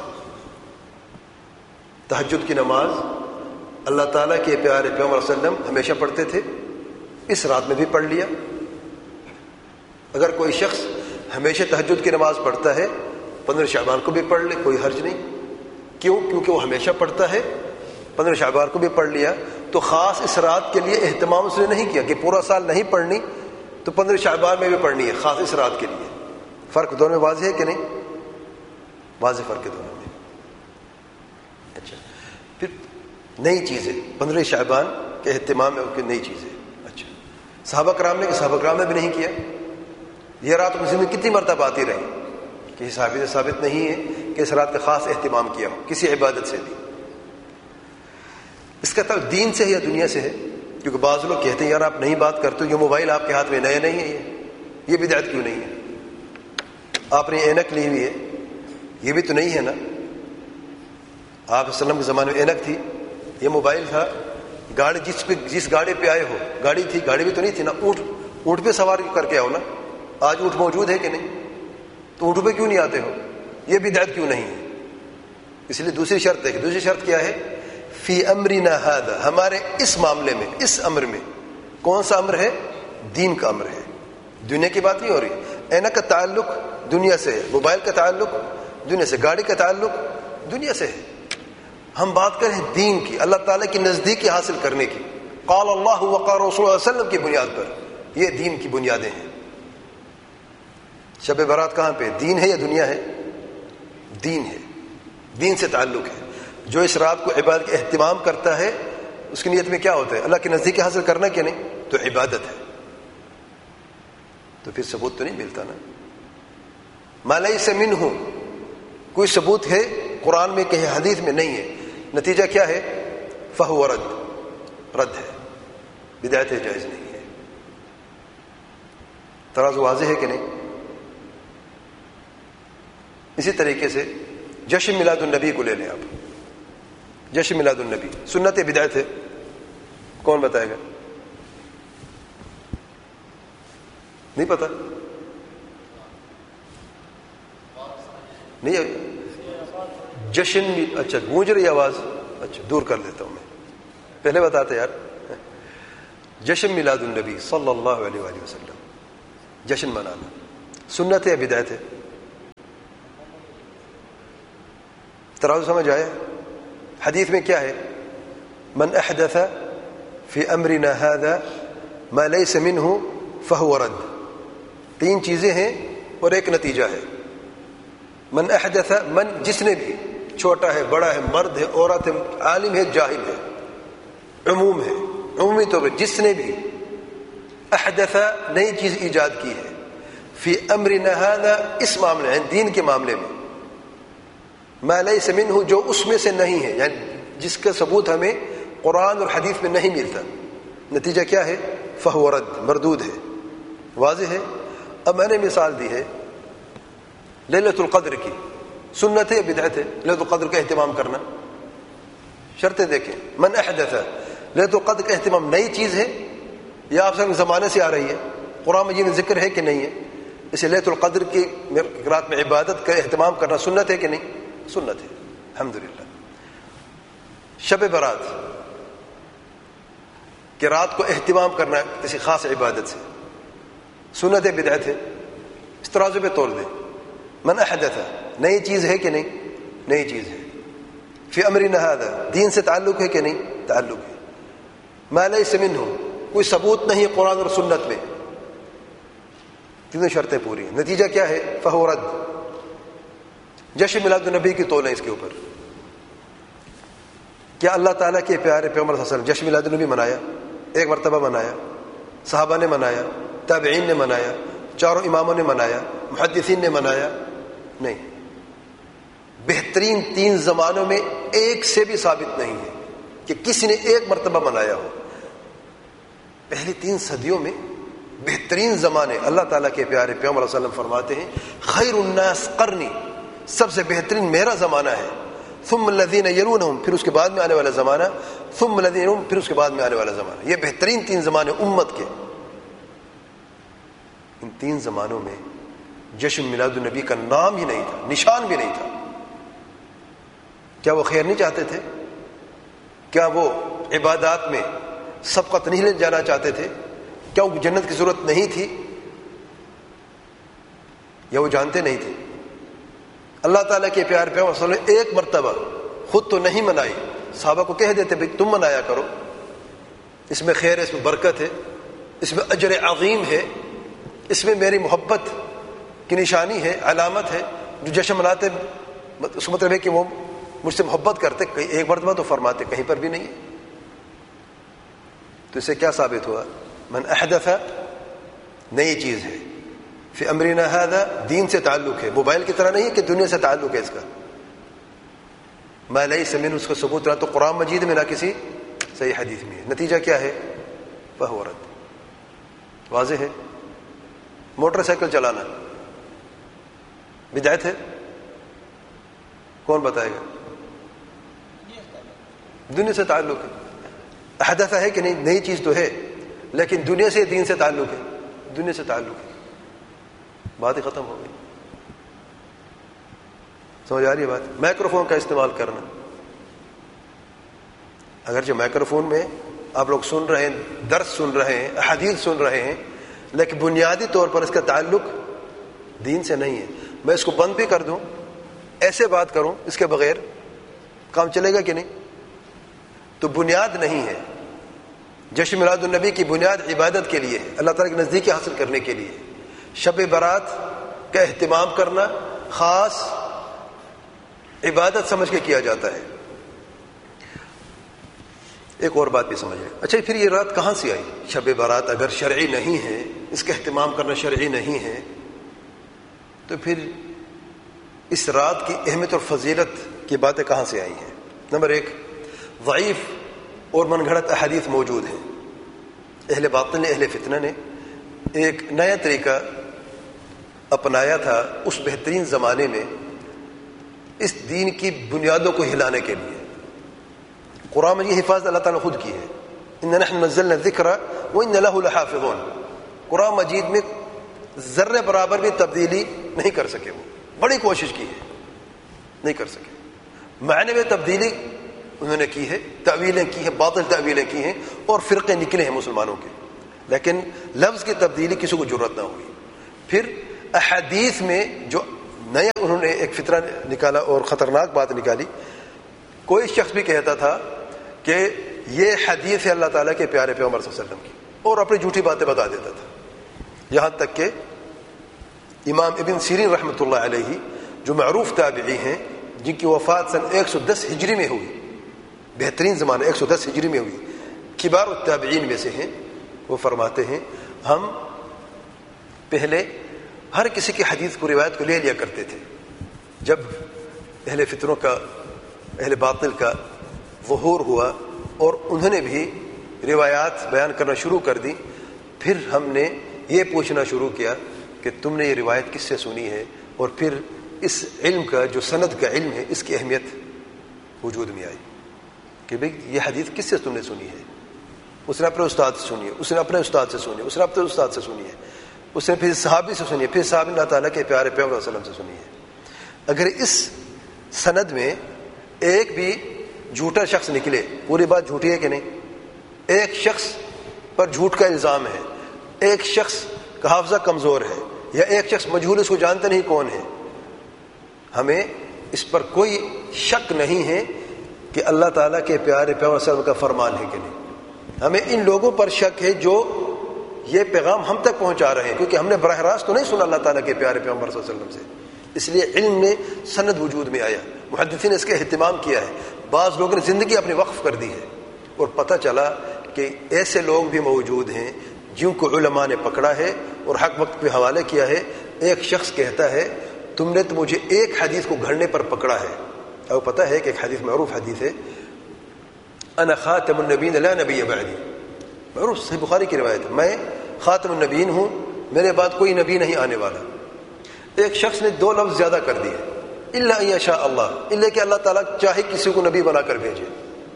تہجد کی نماز اللہ تعالیٰ کے پیارے پیغمبر صلی اللہ علیہ وسلم ہمیشہ پڑھتے تھے، اس رات میں بھی پڑھ لیا۔ اگر کوئی شخص ہمیشہ تہجد کی نماز پڑھتا ہے، پندرہ شعبان کو بھی پڑھ لے، کوئی حرج نہیں۔ کیوں؟ کیونکہ وہ ہمیشہ پڑھتا ہے، پندرہ شعبان کو بھی پڑھ لیا، تو خاص اس رات کے لیے اہتمام اس نے نہیں کیا کہ پورا سال نہیں پڑھنی تو پندرہ شعبان میں بھی پڑھنی ہے، خاص اس رات کے لیے۔ فرق دونوں میں واضح ہے کہ نہیں؟ واضح فرق ہے دونوں میں۔ اچھا، پھر نئی چیز ہے، پندرہ شعبان کے اہتمام میں نئی چیز ہے۔ اچھا، صحابہ کرام نے کہ صحابہ کرام نے بھی نہیں کیا۔ یہ رات مسلم میں کتنی مرتبہ آتی رہی؟ کسی صحابی سے ثابت نہیں ہے کہ اس رات کا خاص اہتمام کیا ہو کسی عبادت سے بھی۔ اس کا تعلق دین سے ہے یا دنیا سے ہے؟ کیونکہ بعض لوگ کہتے ہیں یار آپ نہیں بات کرتے، یہ موبائل آپ کے ہاتھ میں نیا نہیں ہے، یہ یہ بدعت کیوں نہیں ہے؟ آپ نے اینک لی ہوئی ہے، یہ بھی تو نہیں ہے نا۔ آپ وسلم کے زمانے میں اینک تھی، یہ موبائل تھا، گاڑی جس پہ جس گاڑی پہ آئے ہو گاڑی تھی، گاڑی بھی تو نہیں تھی نا، اونٹ اونٹ پہ سوار کر کے آؤ نا۔ آج اونٹ موجود ہے کہ نہیں؟ تو اونٹ پہ کیوں نہیں آتے ہو؟ یہ بدعت کیوں نہیں ہے؟ اس لیے دوسری شرط ہے، دوسری شرط کیا ہے؟ فی امرنا ھذا، ہمارے اس معاملے میں، اس امر میں۔ کون سا امر ہے؟ دین کا امر ہے، دنیا کی بات نہیں ہو رہی۔ اینک کا تعلق دنیا سے ہے، موبائل کا تعلق دنیا سے، گاڑی کا تعلق دنیا سے ہے۔ ہم بات کریں دین کی، اللہ تعالیٰ کی نزدیکی حاصل کرنے کی، قال اللہ وقال رسول اللہ علیہ وسلم کی بنیاد پر۔ یہ دین کی بنیادیں ہیں۔ شب برات کہاں پہ؟ دین ہے یا دنیا ہے؟ دین ہے، دین سے تعلق ہے۔ جو اس رات کو عبادت کا اہتمام کرتا ہے اس کی نیت میں کیا ہوتا ہے؟ اللہ کی نزدیکی حاصل کرنا کہ نہیں؟ تو عبادت ہے، تو پھر ثبوت تو نہیں ملتا نا۔ ما لیس منہ، کوئی ثبوت ہے قرآن میں کہیں حدیث میں نہیں ہے، نتیجہ کیا ہے؟ فہو رد، رد ہے، بدعت ہے، جائز نہیں ہے۔ ترازو واضح ہے کہ نہیں؟ اسی طریقے سے جشن میلاد النبی کو لے لیں آپ۔ جشن میلاد النبی سنت ہے بدعت ہے؟ کون بتائے گا؟ نہیں پتا؟ نہیں جشن، اچھا گونج رہی آواز، اچھا دور کر دیتا ہوں میں، پہلے بتاتے یار۔ جشن میلاد النبی صلی اللہ علیہ وآلہ وسلم، جشن منانا سنت ہے بدعت ہے؟ ترازو سمجھ آیا؟ حدیث میں کیا ہے؟ من احدث فی امرنا هذا ما لیس منہ فہو رد. تین چیزیں ہیں اور ایک نتیجہ ہے. من احدث، من جس نے بھی، چھوٹا ہے بڑا ہے مرد ہے عورت ہے عالم ہے جاہل ہے، عموم ہے، عمومی طور پر جس نے بھی احدث نئی چیز ایجاد کی ہے فی امرنا ھذا اس معاملے میں، دین کے معاملے میں، ما لیس منہ جو اس میں سے نہیں ہے، یعنی جس کا ثبوت ہمیں قرآن اور حدیث میں نہیں ملتا، نتیجہ کیا ہے؟ فہو رد، مردود ہے. واضح ہے. اب میں نے مثال دی ہے لیلۃ القدر کی. سنت ہے بدعت ہے لیلۃ القدر کا اہتمام کرنا؟ شرطیں دیکھیں. من احدث، لیلۃ القدر کا اہتمام نئی چیز ہے یا آپ سے زمانے سے آ رہی ہے؟ قرآن مجید میں ذکر ہے کہ نہیں ہے؟ اسے لیلۃ القدر کی رات میں عبادت کا اہتمام کرنا سنت ہے کہ نہیں؟ سنت ہے الحمدللہ. شب برات کہ رات کو اہتمام کرنا کسی خاص عبادت سے سنت ہے بدعت ہے؟ اس ترازو پہ تول دیں. من احدث نئی چیز ہے کہ نہیں؟ نئی چیز ہے. فی امرنا ھذا دین سے تعلق ہے کہ نہیں؟ تعلق ہے. ما لیس منہ کوئی ثبوت نہیں قرآن اور سنت میں. تینوں شرطیں پوری ہیں. نتیجہ کیا ہے؟ فہو رد. جشن میلاد النبی کی تولیں اس کے اوپر. کیا اللہ تعالیٰ کے پیارے پیغمبر صلی اللہ علیہ وسلم جشن میلاد النبی منایا؟ ایک مرتبہ منایا. صحابہ نے منایا، تابعین نے منایا، چاروں اماموں نے منایا، محدثین نے منایا؟ نہیں. بہترین تین زمانوں میں ایک سے بھی ثابت نہیں ہے کہ کسی نے ایک مرتبہ منایا ہو. پہلی تین صدیوں میں بہترین زمانے اللہ تعالیٰ کے پیارے پیغمبر صلی اللہ علیہ وسلم فرماتے ہیں خیر الناس قرنی، سب سے بہترین میرا زمانہ ہے. ثم الذین یلونہم، پھر اس کے بعد میں آنے والا زمانہ. ثم الذین یلونہم، پھر اس کے بعد میں آنے والا زمانہ. یہ بہترین تین زمانے امت کے. ان تین زمانوں میں جشن میلاد النبی کا نام ہی نہیں تھا، نشان بھی نہیں تھا. کیا وہ خیر نہیں چاہتے تھے؟ کیا وہ عبادات میں سبقت نہیں لے جانا چاہتے تھے؟ کیا وہ جنت کی ضرورت نہیں تھی؟ یا وہ جانتے نہیں تھے؟ اللہ تعالیٰ کے پیار پیغمبر صلی اللہ علیہ وسلم نے ایک مرتبہ خود تو نہیں منائی، صحابہ کو کہہ دیتے بھائی تم منایا کرو، اس میں خیر ہے، اس میں برکت ہے، اس میں اجر عظیم ہے، اس میں میری محبت کی نشانی ہے، علامت ہے. جو جشن مناتے اس کا مطلب ہے کہ وہ مجھ سے محبت کرتے. ایک مرتبہ تو فرماتے، کہیں پر بھی نہیں ہے. تو اس سے کیا ثابت ہوا؟ من احدث نئی چیز ہے فی امرنا ھذا دین سے تعلق ہے. موبائل کی طرح نہیں ہے کہ دنیا سے تعلق ہے اس کا. ما لیس منہ اس کا ثبوت نہ تو قرآن مجید میں نہ کسی صحیح حدیث میں ہے. نتیجہ کیا ہے؟ فہو رد. واضح ہے. موٹر سائیکل چلانا بدعت ہے؟ کون بتائے گا؟ دنیا سے تعلق ہے. احدث ہے کہ نہیں؟ نئی چیز تو ہے لیکن دنیا سے دین سے تعلق ہے. دنیا سے تعلق ہے. بات ہی ختم ہو گئی. سمجھ آ رہی ہے بات؟ مائکرو فون کا استعمال کرنا، اگرچہ مائکرو فون میں آپ لوگ سن رہے ہیں، درس سن رہے ہیں، احادیث سن رہے ہیں، لیکن بنیادی طور پر اس کا تعلق دین سے نہیں ہے. میں اس کو بند بھی کر دوں، ایسے بات کروں اس کے بغیر، کام چلے گا کہ نہیں؟ تو بنیاد نہیں ہے. جشن میلاد النبی کی بنیاد عبادت کے لیے، اللہ تعالیٰ کی نزدیکی حاصل کرنے کے لیے. شب برات کا اہتمام کرنا خاص عبادت سمجھ کے کیا جاتا ہے. ایک اور بات بھی سمجھ لیں. اچھا پھر یہ رات کہاں سے آئی؟ شب برات اگر شرعی نہیں ہے، اس کا اہتمام کرنا شرعی نہیں ہے، تو پھر اس رات کی اہمیت اور فضیلت کی باتیں کہاں سے آئی ہیں؟ نمبر ایک، ضعیف اور من گھڑت احادیث موجود ہیں. اہل باطل نے، اہل فتنہ نے ایک نیا طریقہ اپنایا تھا اس بہترین زمانے میں اس دین کی بنیادوں کو ہلانے کے لیے. قرآن میں یہ حفاظت اللہ تعالیٰ خود کی ہے. اِنَّا نَحْنُ نَزَّلْنَا الذِّكْرَ وَإِنَّ لَهُ لَحَافِظُونَ. قرآن مجید میں ذرے برابر بھی تبدیلی نہیں کر سکے. وہ بڑی کوشش کی ہے، نہیں کر سکے. معنی میں تبدیلی انہوں نے کی ہے، تعویلیں کی ہیں، باطل تعویلیں کی ہیں اور فرقے نکلے ہیں مسلمانوں کے، لیکن لفظ کی تبدیلی کسی کو ضرورت نہ ہوئی. پھر احادیث میں جو نیا انہوں نے ایک فطرہ نکالا اور خطرناک بات نکالی کوئی شخص بھی کہتا تھا کہ یہ حدیث ہے اللہ تعالیٰ کے پیارے پیغمبر صلی اللہ علیہ وسلم کی، اور اپنی جھوٹی باتیں بتا دیتا تھا. یہاں تک کہ امام ابن سیرین رحمۃ اللہ علیہ جو معروف تابعی ہیں، جن کی وفات سن ایک سو دس ہجری میں ہوئی، بہترین زمانہ ایک سو دس ہجری میں ہوئی، کبار التابعین میں سے ہیں، وہ فرماتے ہیں ہم پہلے ہر کسی کی حدیث کو روایت کو لے لیا کرتے تھے. جب اہل فطروں کا اہل باطل کا ظہور ہوا اور انہوں نے بھی روایات بیان کرنا شروع کر دی، پھر ہم نے یہ پوچھنا شروع کیا کہ تم نے یہ روایت کس سے سنی ہے، اور پھر اس علم کا جو سند کا علم ہے اس کی اہمیت وجود میں آئی کہ بھئی یہ حدیث کس سے تم نے سنی ہے. اس نے اپنے استاد سے سنی ہے، اس نے اپنے استاد سے سنی ہے، اس نے اپنے استاد سے سنی ہے، اس نے پھر صحابی سے سنی ہے، پھر صحابی اللہ تعالیٰ کے پیارے پیغمبر صلی اللہ علیہ وسلم سے سنی ہے. اگر اس سند میں ایک بھی جھوٹا شخص نکلے، پوری بات جھوٹی ہے کہ نہیں، ایک شخص پر جھوٹ کا الزام ہے، ایک شخص کا حافظہ کمزور ہے، یا ایک شخص مجہول اس کو جانتے نہیں کون ہے، ہمیں اس پر کوئی شک نہیں ہے کہ اللہ تعالیٰ کے پیارے پیغمبر صلی اللہ علیہ وسلم کا فرمان ہے کہ نہیں. ہمیں ان لوگوں پر شک ہے جو یہ پیغام ہم تک پہنچا رہے ہیں، کیونکہ ہم نے براہ راست تو نہیں سنا اللہ تعالیٰ کے پیارے پیغمبر صلی اللہ علیہ وسلم سے، اس لیے علم میں سند وجود میں آیا، محدثین نے اس کا اہتمام کیا ہے، بعض لوگوں نے زندگی اپنی وقف کر دی ہے، اور پتہ چلا کہ ایسے لوگ بھی موجود ہیں جن کو علماء نے پکڑا ہے اور حق وقت پہ حوالے کیا ہے. ایک شخص کہتا ہے تم نے تو مجھے ایک حدیث کو گھڑنے پر پکڑا ہے، اور پتہ ہے کہ ایک حدیث معروف حدیث ہے، انا خاتم النبیین لا نبی بعدی، معروف صحیح بخاری کی روایت ہے، میں خاتم النبیین ہوں، میرے بعد کوئی نبی نہیں آنے والا. ایک شخص نے دو لفظ زیادہ کر دیے، الا ان یشاء اللہ، الا کہ اللہ تعالیٰ چاہے کسی کو نبی بنا کر بھیجے.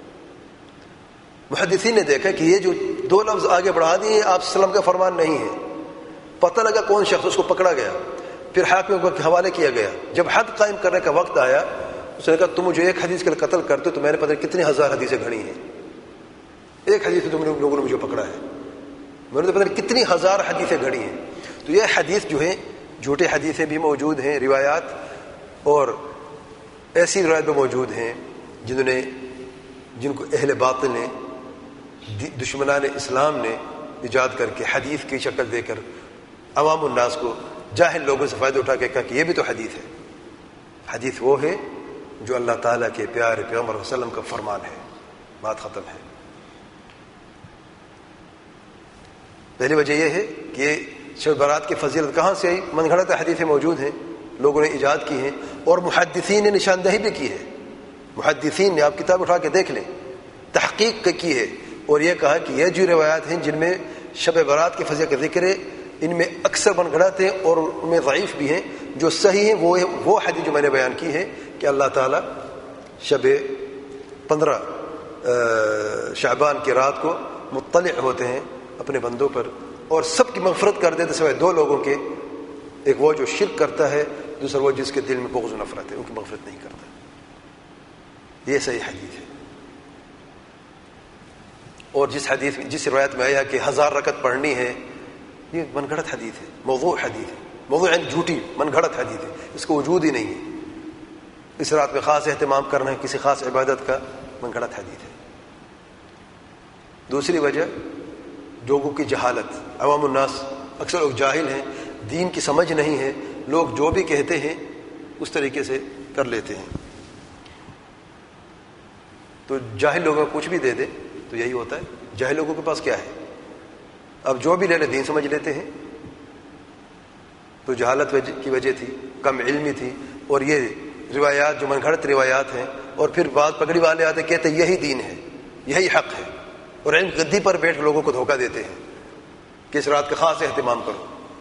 محدثین نے دیکھا کہ یہ جو دو لفظ آگے بڑھا دیے آپ صلی اللہ علیہ وسلم کا فرمان نہیں ہے. پتہ لگا کون شخص، اس کو پکڑا گیا، پھر حاکم کے حوالے کیا گیا. جب حد قائم کرنے کا وقت آیا، اس نے کہا تم مجھے ایک حدیث کے لیے قتل کرتے تو میں نے پتہ نہیں کتنی ہزار حدیثیں گھڑی ہیں، ایک حدیث تم لوگوں نے مجھے پکڑا ہے، میں نے پتہ نہیں کتنی ہزار حدیثیں گھڑی ہیں. تو یہ حدیث جو ہے جھوٹے حدیثیں بھی موجود ہیں، روایات، اور ایسی روایت بھی موجود ہیں جنہوں نے جن کو اہل باطل نے، دشمنان اسلام نے ایجاد کر کے حدیث کی شکل دے کر عوام الناس کو، جاہل لوگوں سے فائدہ اٹھا کے کہا کہ یہ بھی تو حدیث ہے. حدیث وہ ہے جو اللہ تعالیٰ کے پیارے پیغمبر صلی اللہ علیہ وسلم کا فرمان ہے. بات ختم ہے. پہلی وجہ یہ ہے کہ یہ شب برات کی فضیلت کہاں سے آئی؟ من گھڑت حدیثیں موجود ہیں، لوگوں نے ایجاد کی ہیں، اور محدثین نے نشاندہی بھی کی ہے. محدثین نے، آپ کتاب اٹھا کے دیکھ لیں، تحقیق کی ہے، اور یہ کہا کہ یہ جو روایات ہیں جن میں شب برات کی فضیلت کا ذکر ہے، ان میں اکثر من گھڑت ہیں اور ان میں ضعیف بھی ہیں. جو صحیح ہیں وہ وہ حدیث جو میں نے بیان کی ہے کہ اللہ تعالیٰ شب پندرہ شعبان کی رات کو مطلع ہوتے ہیں اپنے بندوں پر، اور سب کی مغفرت کر دیتے سوائے دو لوگوں کے، ایک وہ جو شرک کرتا ہے، دوسرا وہ جس کے دل میں بغض و نفرت ہے، ان کی مغفرت نہیں کرتا. یہ صحیح حدیث ہے. اور جس حدیث جس روایت میں آیا کہ ہزار رکعت پڑھنی ہے، یہ من گھڑت حدیث ہے، موضوع حدیث ہے. موضوع یعنی جھوٹی من گھڑت حدیث ہے، اس کو وجود ہی نہیں ہے. اس رات میں خاص اہتمام کرنا ہے کسی خاص عبادت کا، من گھڑت حدیث ہے. دوسری وجہ لوگوں کی جہالت. عوام الناس اکثر لوگ جاہل ہیں، دین کی سمجھ نہیں ہے، لوگ جو بھی کہتے ہیں اس طریقے سے کر لیتے ہیں. تو جاہل لوگوں کو کچھ بھی دے دے تو یہی ہوتا ہے. جاہل لوگوں کے پاس کیا ہے؟ اب جو بھی لے لے دین سمجھ لیتے ہیں. تو جہالت کی وجہ تھی، کم علمی تھی، اور یہ روایات جو من گھڑت روایات ہیں، اور پھر بعض پگڑی والے آتے کہتے یہی دین ہے، یہی حق ہے، اور علم گدی پر بیٹھ لوگوں کو دھوکہ دیتے ہیں کہ اس رات کا خاص اہتمام کرو.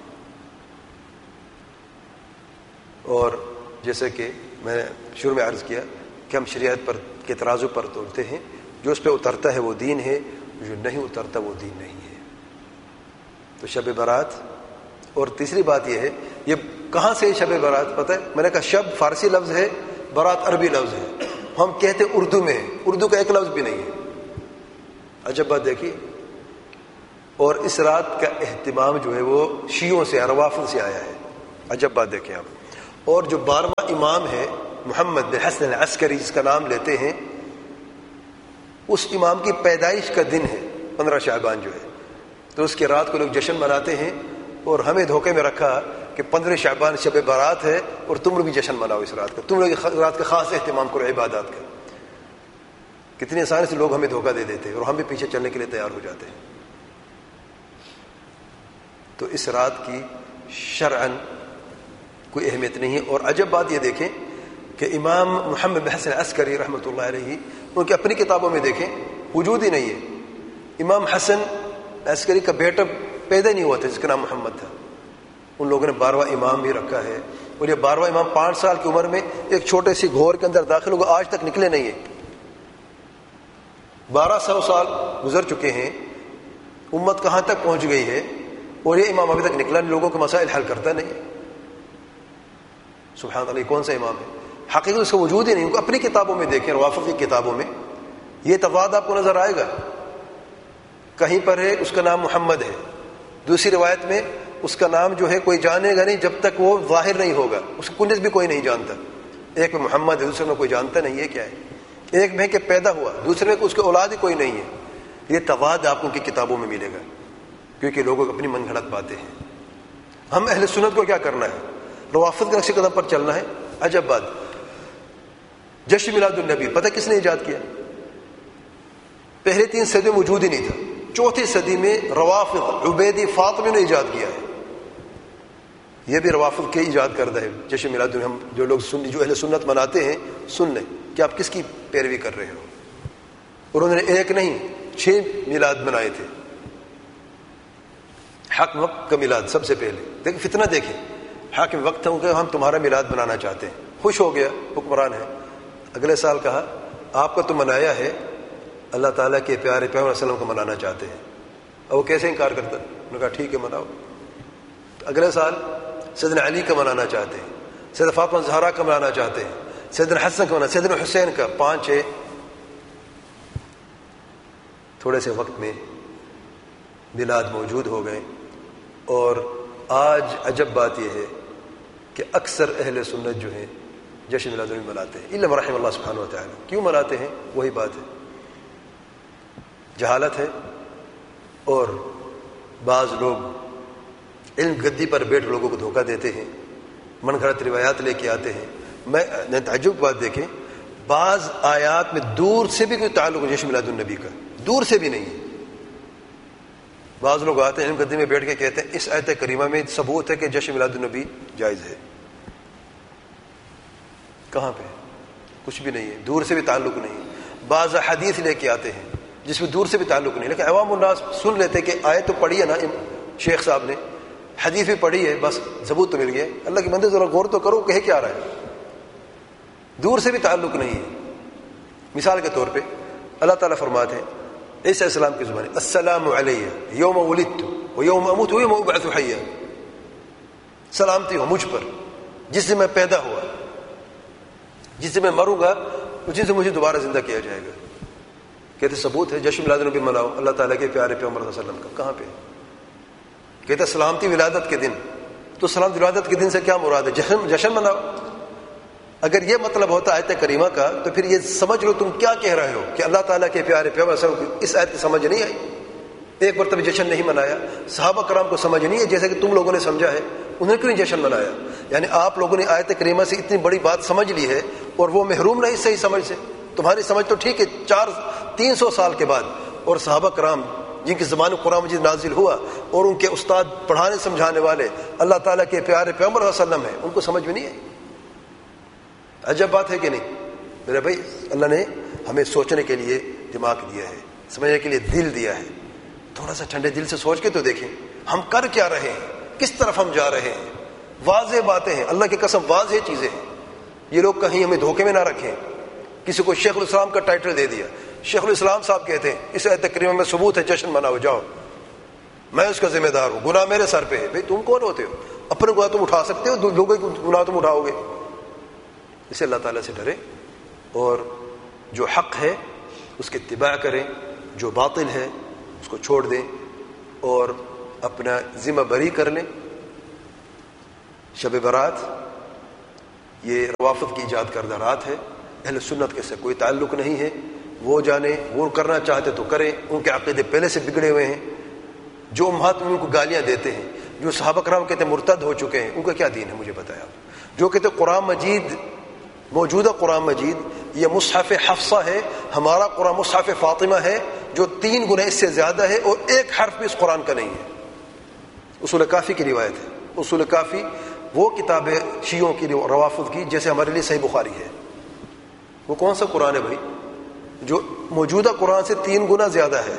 اور جیسے کہ میں نے شروع میں عرض کیا کہ ہم شریعت پر کے ترازو پر تولتے ہیں، جو اس پہ اترتا ہے وہ دین ہے، جو نہیں اترتا وہ دین نہیں ہے. تو شب برات. اور تیسری بات یہ ہے، یہ کہاں سے شب برات پتہ ہے؟ میں نے کہا شب فارسی لفظ ہے، برات عربی لفظ ہے، ہم کہتے اردو میں، اردو کا ایک لفظ بھی نہیں ہے. عجب بات دیکھیے. اور اس رات کا اہتمام جو ہے وہ شیعوں سے، روافض سے آیا ہے. عجب بات دیکھیں آپ. اور جو بارہواں امام ہے محمد بن حسن العسکری، جس کا نام لیتے ہیں، اس امام کی پیدائش کا دن ہے پندرہ شعبان جو ہے، تو اس کی رات کو لوگ جشن مناتے ہیں، اور ہمیں دھوکے میں رکھا کہ پندرہ شعبان شب برات ہے اور تم لوگ بھی جشن مناؤ اس رات کا، تم لوگ رات کا خاص اہتمام کرو عبادات کا۔ کتنی آسانی سے لوگ ہمیں دھوکہ دے دیتے ہیں اور ہم بھی پیچھے چلنے کے لیے تیار ہو جاتے ہیں۔ تو اس رات کی شرعاً کوئی اہمیت نہیں ہے۔ اور عجب بات یہ دیکھیں کہ امام محمد بن حسن عسکری رحمۃ اللہ علیہ ان کی اپنی کتابوں میں دیکھیں وجود ہی نہیں ہے۔ امام حسن عسکری کا بیٹا پیدا نہیں ہوا تھا جس کا نام محمد تھا، ان لوگوں نے بارہواں امام بھی رکھا ہے، اور یہ بارہواں امام پانچ سال کی عمر میں ایک چھوٹے سی گھور کے اندر داخل ہو گئے، آج تک نکلے نہیں ہیں۔ بارہ سو سال گزر چکے ہیں، امت کہاں تک پہنچ گئی ہے، اور یہ امام ابھی تک نکلا نہیں، لوگوں کے مسائل حل کرتا نہیں۔ سبحان اللہ، کون سا امام ہے؟ حقیقت اس کا وجود ہی نہیں۔ ان کو اپنی کتابوں میں دیکھیں، روافض کی کتابوں میں یہ تضاد آپ کو نظر آئے گا۔ کہیں پر ہے اس کا نام محمد ہے، دوسری روایت میں اس کا نام جو ہے کوئی جانے گا نہیں جب تک وہ ظاہر نہیں ہوگا، اس کی کنیت بھی کوئی نہیں جانتا۔ ایک میں محمد ہے، دوسرے میں کوئی جانتا نہیں ہے کیا ہے۔ ایک میں کہ پیدا ہوا، دوسرے میں اس کے اولاد ہی کوئی نہیں ہے۔ یہ تضاد آپ کو ان کی کتابوں میں ملے گا، کیونکہ لوگوں کو اپنی من گھڑت باتیں ہیں۔ ہم اہل سنت کو کیا کرنا ہے؟ روافض کے نقش قدم پر چلنا ہے۔ عجب بات، جشن میلاد النبی پتہ کس نے ایجاد کیا؟ پہلے تین صدی میں وجود ہی نہیں تھا، چوتھی صدی میں روافض عبیدی فاطمی نے ایجاد کیا ہے۔ یہ بھی روافض کے ایجاد کردہ ہے جشن میلاد النبی۔ ہم جو لوگ سن جو اہل سنت مناتے ہیں سن لیں کہ آپ کس کی پیروی کر رہے ہو۔ اور انہوں نے ایک نہیں چھ میلاد منائے تھے۔ حق وقت کا میلاد سب سے پہلے، دیکھیں فتنہ دیکھیں، حاکم وقت ہوں کہ ہم تمہارا میلاد منانا چاہتے ہیں، خوش ہو گیا، حکمران ہے۔ اگلے سال کہا آپ کا تو منایا ہے، اللہ تعالیٰ کے پیارے پیغمبر صلی اللہ علیہ وسلم کو منانا چاہتے ہیں۔ اور وہ کیسے انکار کرتا؟ انہوں نے کہا ٹھیک ہے مناؤ۔ اگلے سال سیدنا علی کا منانا چاہتے ہیں، سیدنا فاطمہ زہرا کا منانا چاہتے ہیں، سیدنا حسن کا منانا، سیدنا حسین کا، پانچ ہے۔ تھوڑے سے وقت میں میلاد موجود ہو گئے، اور آج عجب بات یہ ہے کہ اکثر اہل سنت جو ہیں جشن میلاد النبی مناتے ہیں، الا رحم اللہ سبحانہ و تعالیٰ۔ کیوں مناتے ہیں؟ وہی بات ہے، جہالت ہے، اور بعض لوگ علم گدی پر بیٹھ لوگوں کو دھوکہ دیتے ہیں، من گھڑت روایات لے کے آتے ہیں۔ میں تعجب بات دیکھیں، بعض آیات میں دور سے بھی کوئی تعلق جشن میلاد النبی کا، دور سے بھی نہیں ہے۔ بعض لوگ آتے ہیں علم گدی میں بیٹھ کے کہتے ہیں اس آیت کریمہ میں ثبوت ہے کہ جشن میلاد النبی جائز ہے۔ کہاں پہ؟ کچھ بھی نہیں ہے، دور سے بھی تعلق نہیں ہے۔ بعض حدیث لے کے آتے ہیں جس میں دور سے بھی تعلق نہیں، لیکن عوام الناس سن لیتے کہ آیت تو پڑھی ہے نا شیخ صاحب نے، حدیث بھی پڑھی ہے، بس ثبوت تو مل گیا۔ اللہ کے بندے ذرا غور تو کرو کہہ کیا رہا ہے، دور سے بھی تعلق نہیں ہے۔ مثال کے طور پہ اللہ تعالیٰ فرماتے ہیں عیسیٰ علیہ السلام کی زبان، السلام علیہ یوم ولدت و یوم اموت و یوم ابعث حیا، سلامتی ہو مجھ پر جس سے میں پیدا ہوا، جس سے میں مروں گا، جس سے مجھے دوبارہ زندہ کیا جائے گا۔ کہتے ثبوت ہے جشن میلاد النبی مناؤ اللہ تعالیٰ کے پیارے پیغمبر صلی اللہ علیہ وسلم کا، کہاں پہ؟ کہتے سلامتی ولادت کے دن، تو سلامتی ولادت کے دن سے کیا مراد ہے؟ جشن جشن مناؤ۔ اگر یہ مطلب ہوتا آیت کریمہ کا تو پھر یہ سمجھ لو تم کیا کہہ رہے ہو کہ اللہ تعالیٰ کے پیارے پیغمبر صلی اللہ علیہ وسلم اس آیت کی سمجھ نہیں آئی، ایک مرتبہ جشن نہیں منایا، صحابہ کرام کو سمجھ نہیں ہے جیسے کہ تم لوگوں نے سمجھا ہے، انہوں نے کیوں نہیں جشن منایا؟ یعنی آپ لوگوں نے آیت کریمہ سے اتنی بڑی بات سمجھ لی ہے اور وہ محروم نہیں صحیح سمجھ سے۔ تمہاری سمجھ تو ٹھیک ہے چار تین سو سال کے بعد، اور صحابہ کرام جن کی زبان قرآن مجید نازل ہوا اور ان کے استاد پڑھانے سمجھانے والے اللہ تعالیٰ کے پیارے پیغمبر صلی اللہ علیہ وسلم ہیں، ان کو سمجھ میں نہیں ہے۔ عجب بات ہے کہ نہیں میرے بھائی؟ اللہ نے ہمیں سوچنے کے لیے دماغ دیا ہے، سمجھنے کے لیے دل دیا ہے، تھوڑا سا ٹھنڈے دل سے سوچ کے تو دیکھیں ہم کر کیا رہے ہیں، کس طرف ہم جا رہے ہیں۔ واضح باتیں ہیں، اللہ کی قسم واضح چیزیں ہیں۔ یہ لوگ کہیں ہمیں دھوکے میں نہ رکھیں۔ کسی کو شیخ الاسلام کا ٹائٹل دے دیا، شیخ الاسلام صاحب کہتے ہیں اس آیت کریمہ میں ثبوت ہے جشن مناؤ، جاؤ میں اس کا ذمہ دار ہوں، گناہ میرے سر پہ ہے۔ بھائی تم کون ہوتے ہو؟ اپنے گناہ تم اٹھا سکتے ہو، لوگوں کے گناہ تم اٹھاؤ گے؟ اسے اللہ تعالیٰ سے ڈرے اور جو حق ہے اس کی اتباع کریں، جو باطل ہے اس کو چھوڑ دیں اور اپنا ذمہ بری کر لیں۔ شب برات یہ روافض کی ایجاد کردہ رات ہے، اہل سنت کے سے کوئی تعلق نہیں ہے۔ وہ جانے، وہ کرنا چاہتے تو کریں، ان کے عقیدے پہلے سے بگڑے ہوئے ہیں. جو امہات ان کو گالیاں دیتے ہیں، جو صحابہ کرام کہتے ہیں مرتد ہو چکے ہیں، ان کا کیا دین ہے مجھے بتایا آپ. جو کہتے قرآن مجید، موجودہ قرآن مجید یہ مصحف حفصہ ہے، ہمارا قرآن مصحف فاطمہ ہے جو تین گنا اس سے زیادہ ہے اور ایک حرف بھی اس قرآن کا نہیں ہے. اصول کافی کی روایت ہے. اصول کافی وہ کتاب ہے شیعوں کی روافض کی، جیسے ہمارے لیے صحیح بخاری ہے. وہ کون سا قرآن ہے بھائی جو موجودہ قرآن سے تین گنا زیادہ ہے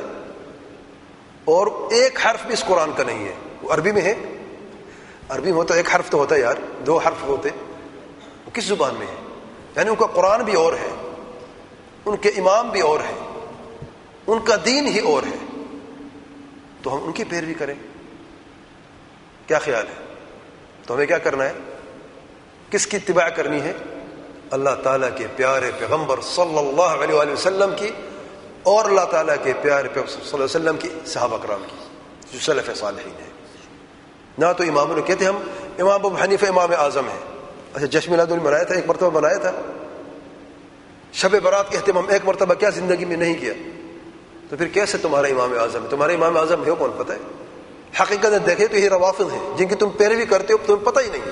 اور ایک حرف بھی اس قرآن کا نہیں ہے؟ وہ عربی میں ہے. عربی میں ہوتا ایک حرف تو ہوتا ہے یار، دو حرف ہوتے. وہ کس زبان میں ہے؟ یعنی ان کا قرآن بھی اور ہے، ان کے امام بھی اور ہے، ان کا دین ہی اور ہے، تو ہم ان کی پیروی کریں؟ کیا خیال ہے؟ تو ہمیں کیا کرنا ہے؟ کس کی اتباع کرنی ہے؟ اللہ تعالیٰ کے پیارے پیغمبر صلی اللہ علیہ وآلہ وسلم کی، اور اللہ تعالیٰ کے پیارے پیغمبر صلی اللہ علیہ وسلم کی، صحابہ کرام کی جو سلف صالحین ہیں. نہ تو اماموں نے کہتے ہم امام ابو حنیفہ امام اعظم ہیں. اچھا جشن میلاد النبی منایا تھا، ایک مرتبہ منایا تھا. شب برات کے اہتمام ایک مرتبہ کیا زندگی میں نہیں کیا؟ تو پھر کیسے تمہارا امام اعظم ہے؟ تمہارے امام اعظم ہے کون پتہ ہے؟ حقیقت دیکھے تو یہ روافض ہیں جن کی تم پیروی کرتے ہو، تمہیں پتہ ہی نہیں ہے.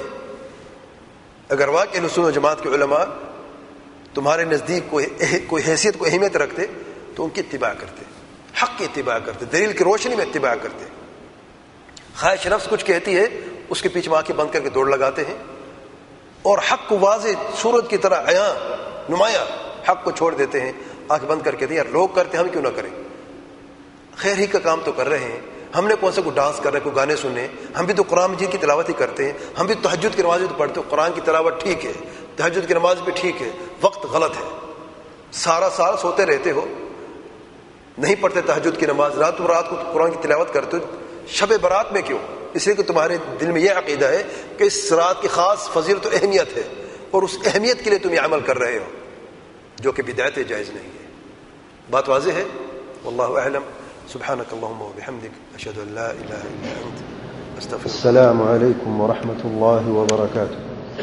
اگر واقعی اہل سنت و جماعت کے علماء تمہارے نزدیک کوئی کوئی حیثیت کو اہمیت رکھتے تو ان کی اتباع کرتے، حق کی اتباع کرتے، دلیل کی روشنی میں اتباع کرتے. خواہش نفس کچھ کہتی ہے اس کے پیچھے آنکھیں بند کر کے دوڑ لگاتے ہیں، اور حق کو واضح سورج کی طرح عیاں نمایاں حق کو چھوڑ دیتے ہیں، آنکھ بند کر کے یار لوگ کرتے ہم کیوں نہ کریں؟ خیر ہی کا کام تو کر رہے ہیں. ہم نے کون سا کوئی ڈانس کر رہے ہیں، کوئی گانے سننے؟ ہم بھی تو قرآن مجید کی تلاوت ہی کرتے ہیں، ہم بھی تہجد کی نماز تو پڑھتے ہیں. قرآن کی تلاوت ٹھیک ہے، تہجد کی نماز بھی ٹھیک ہے، وقت غلط ہے. سارا سال سوتے رہتے ہو، نہیں پڑھتے تہجد کی نماز، رات رات کو قرآن کی تلاوت کرتے ہو. شب برات میں کیوں؟ اس لیے کہ تمہارے دل میں یہ عقیدہ ہے کہ اس رات کی خاص فضیلت و اہمیت ہے، اور اس اہمیت کے لیے تم یہ عمل کر رہے ہو جو کہ بدعت جائز نہیں ہے. بات واضح ہے. واللہ اعلم. سبحانك اللهم وبحمدك اشهد ان لا اله الا انت استغفرك. السلام عليكم ورحمة الله وبركاته.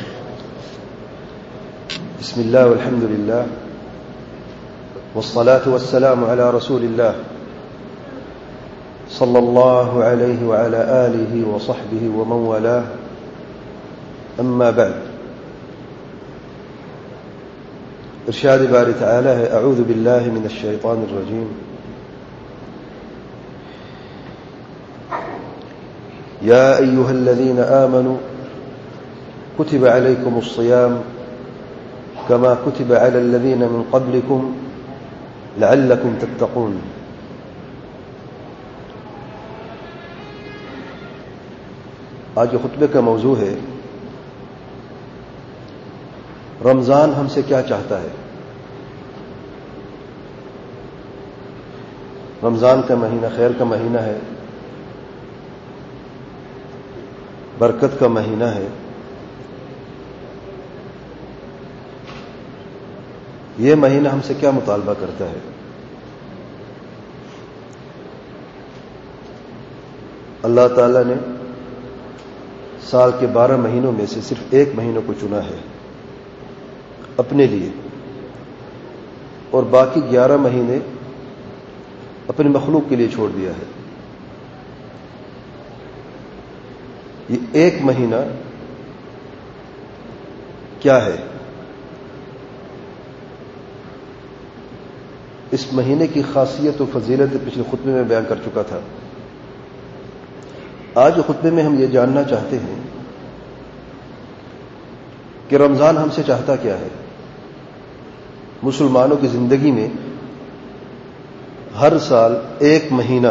بسم الله والحمد لله والصلاة والسلام على رسول الله صلى الله عليه وعلى آله وصحبه ومن والاه. أما بعد. ارشاد باری تعالی ہے اعوذ باللہ من الشیطان الرجیم. یا ایها الذین آمنوا كتب عليكم الصيام كما كتب على الذين من قبلكم لعلكم تتقون. آج کے خطبے کا موضوع ہے رمضان ہم سے کیا چاہتا ہے. رمضان کا مہینہ خیر کا مہینہ ہے، برکت کا مہینہ ہے. یہ مہینہ ہم سے کیا مطالبہ کرتا ہے؟ اللہ تعالی نے سال کے بارہ مہینوں میں سے صرف ایک مہینوں کو چنا ہے اپنے لیے، اور باقی گیارہ مہینے اپنی مخلوق کے لیے چھوڑ دیا ہے. یہ ایک مہینہ کیا ہے؟ اس مہینے کی خاصیت و فضیلت پچھلے خطبے میں بیان کر چکا تھا. آج خطبے میں ہم یہ جاننا چاہتے ہیں کہ رمضان ہم سے چاہتا کیا ہے. مسلمانوں کی زندگی میں ہر سال ایک مہینہ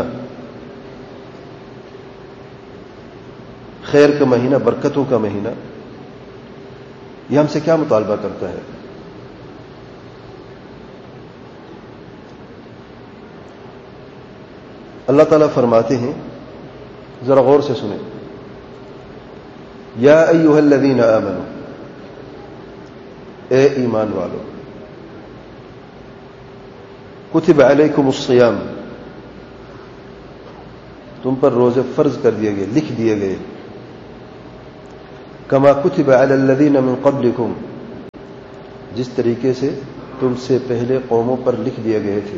خیر کا مہینہ، برکتوں کا مہینہ، یہ ہم سے کیا مطالبہ کرتا ہے؟ اللہ تعالیٰ فرماتے ہیں، ذرا غور سے سنیں، یا ایھا الذین آمنوا، اے ایمان والو، کتب علیکم الصیام، تم پر روزے فرض کر دیے گئے، لکھ دیے گئے، کما کتب علی الذین من قبلکم، جس طریقے سے تم سے پہلے قوموں پر لکھ دیے گئے تھے.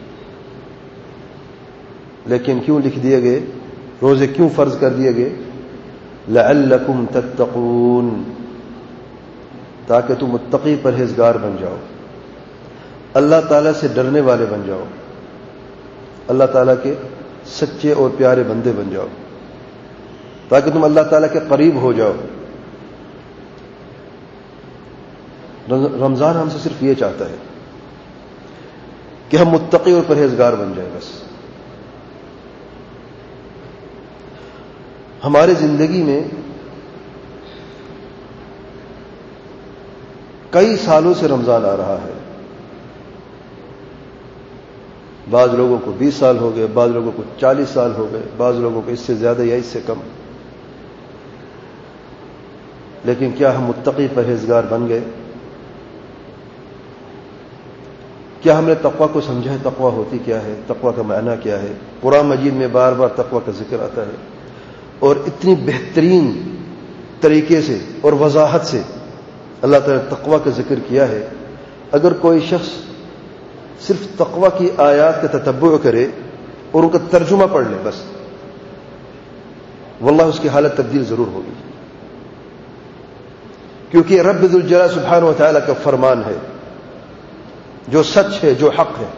لیکن کیوں لکھ دیے گئے؟ روزے کیوں فرض کر دیے گئے؟ لعلکم تتقون، تاکہ تم متقی پرہیزگار بن جاؤ، اللہ تعالیٰ سے ڈرنے والے بن جاؤ، اللہ تعالیٰ کے سچے اور پیارے بندے بن جاؤ، تاکہ تم اللہ تعالیٰ کے قریب ہو جاؤ. رمضان ہم سے صرف یہ چاہتا ہے کہ ہم متقی اور پرہیزگار بن جائیں. بس ہمارے زندگی میں کئی سالوں سے رمضان آ رہا ہے. بعض لوگوں کو بیس سال ہو گئے، بعض لوگوں کو چالیس سال ہو گئے، بعض لوگوں کو اس سے زیادہ یا اس سے کم. لیکن کیا ہم متقی پرہیزگار بن گئے؟ کیا ہم نے تقویٰ کو سمجھا ہے؟ تقویٰ ہوتی کیا ہے؟ تقویٰ کا معنی کیا ہے؟ قرآن مجید میں بار بار تقویٰ کا ذکر آتا ہے، اور اتنی بہترین طریقے سے اور وضاحت سے اللہ تعالیٰ نے تقویٰ کا ذکر کیا ہے. اگر کوئی شخص صرف تقویٰ کی آیات کا تتبع کرے اور ان کا ترجمہ پڑھ لے بس، واللہ اس کی حالت تبدیل ضرور ہوگی. کیونکہ رب ذوالجلال سبحانہ و تعالیٰ کا فرمان ہے جو سچ ہے، جو حق ہے.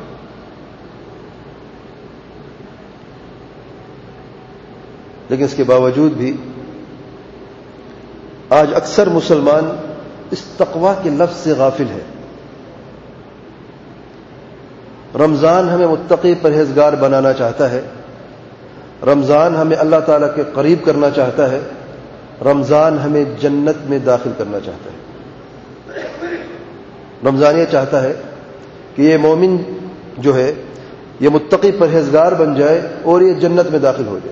لیکن اس کے باوجود بھی آج اکثر مسلمان اس تقویٰ کے لفظ سے غافل ہے. رمضان ہمیں متقی پرہیزگار بنانا چاہتا ہے، رمضان ہمیں اللہ تعالیٰ کے قریب کرنا چاہتا ہے، رمضان ہمیں جنت میں داخل کرنا چاہتا ہے. رمضان یہ چاہتا ہے کہ یہ مومن جو ہے یہ متقی پرہیزگار بن جائے اور یہ جنت میں داخل ہو جائے.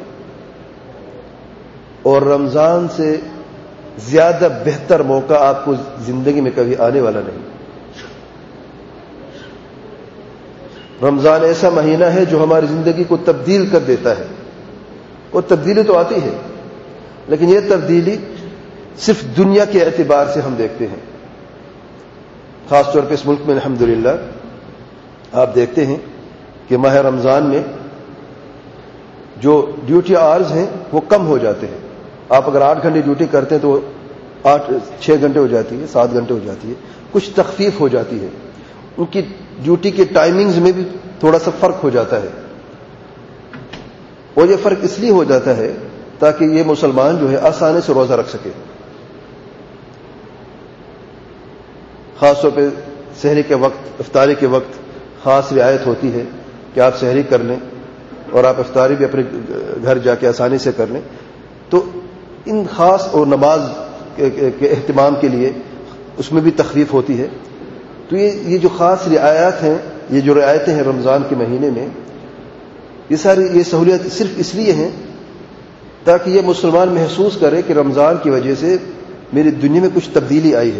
اور رمضان سے زیادہ بہتر موقع آپ کو زندگی میں کبھی آنے والا نہیں. رمضان ایسا مہینہ ہے جو ہماری زندگی کو تبدیل کر دیتا ہے. اور تبدیلی تو آتی ہے، لیکن یہ تبدیلی صرف دنیا کے اعتبار سے ہم دیکھتے ہیں. خاص طور پہ اس ملک میں الحمدللہ آپ دیکھتے ہیں کہ ماہ رمضان میں جو ڈیوٹی آورز ہیں وہ کم ہو جاتے ہیں. آپ اگر آٹھ گھنٹے ڈیوٹی کرتے ہیں تو آٹھ چھ گھنٹے ہو جاتی ہے، سات گھنٹے ہو جاتی ہے. کچھ تخفیف ہو جاتی ہے، ان کی ڈیوٹی کے ٹائمنگز میں بھی تھوڑا سا فرق ہو جاتا ہے. اور یہ فرق اس لیے ہو جاتا ہے تاکہ یہ مسلمان جو ہے آسانی سے روزہ رکھ سکے. خاص طور پہ سحری کے وقت، افطاری کے وقت خاص رعایت ہوتی ہے کہ آپ سحری کر لیں اور آپ افطاری بھی اپنے گھر جا کے آسانی سے کر لیں. تو ان خاص اور نماز کے اہتمام کے لیے اس میں بھی تخفیف ہوتی ہے. تو یہ یہ جو خاص رعایات ہیں، یہ جو رعایتیں ہیں رمضان کے مہینے میں، یہ ساری یہ سہولیات صرف اس لیے ہیں تاکہ یہ مسلمان محسوس کرے کہ رمضان کی وجہ سے میری دنیا میں کچھ تبدیلی آئی ہے.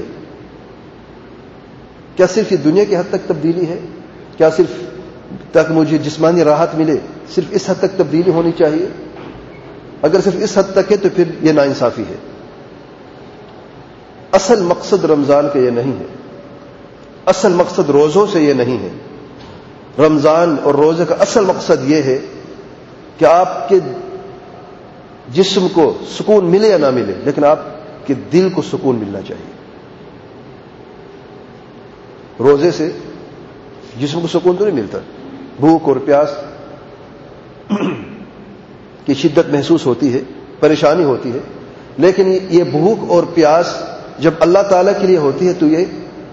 کیا صرف یہ دنیا کی حد تک تبدیلی ہے؟ کیا صرف تاکہ مجھے جسمانی راحت ملے صرف اس حد تک تبدیلی ہونی چاہیے؟ اگر صرف اس حد تک ہے تو پھر یہ ناانصافی ہے. اصل مقصد رمضان کا یہ نہیں ہے، اصل مقصد روزوں سے یہ نہیں ہے. رمضان اور روزے کا اصل مقصد یہ ہے کہ آپ کے جسم کو سکون ملے یا نہ ملے، لیکن آپ کے دل کو سکون ملنا چاہیے. روزے سے جسم کو سکون تو نہیں ملتا، بھوک اور پیاس کی شدت محسوس ہوتی ہے، پریشانی ہوتی ہے. لیکن یہ بھوک اور پیاس جب اللہ تعالیٰ کے لیے ہوتی ہے تو یہ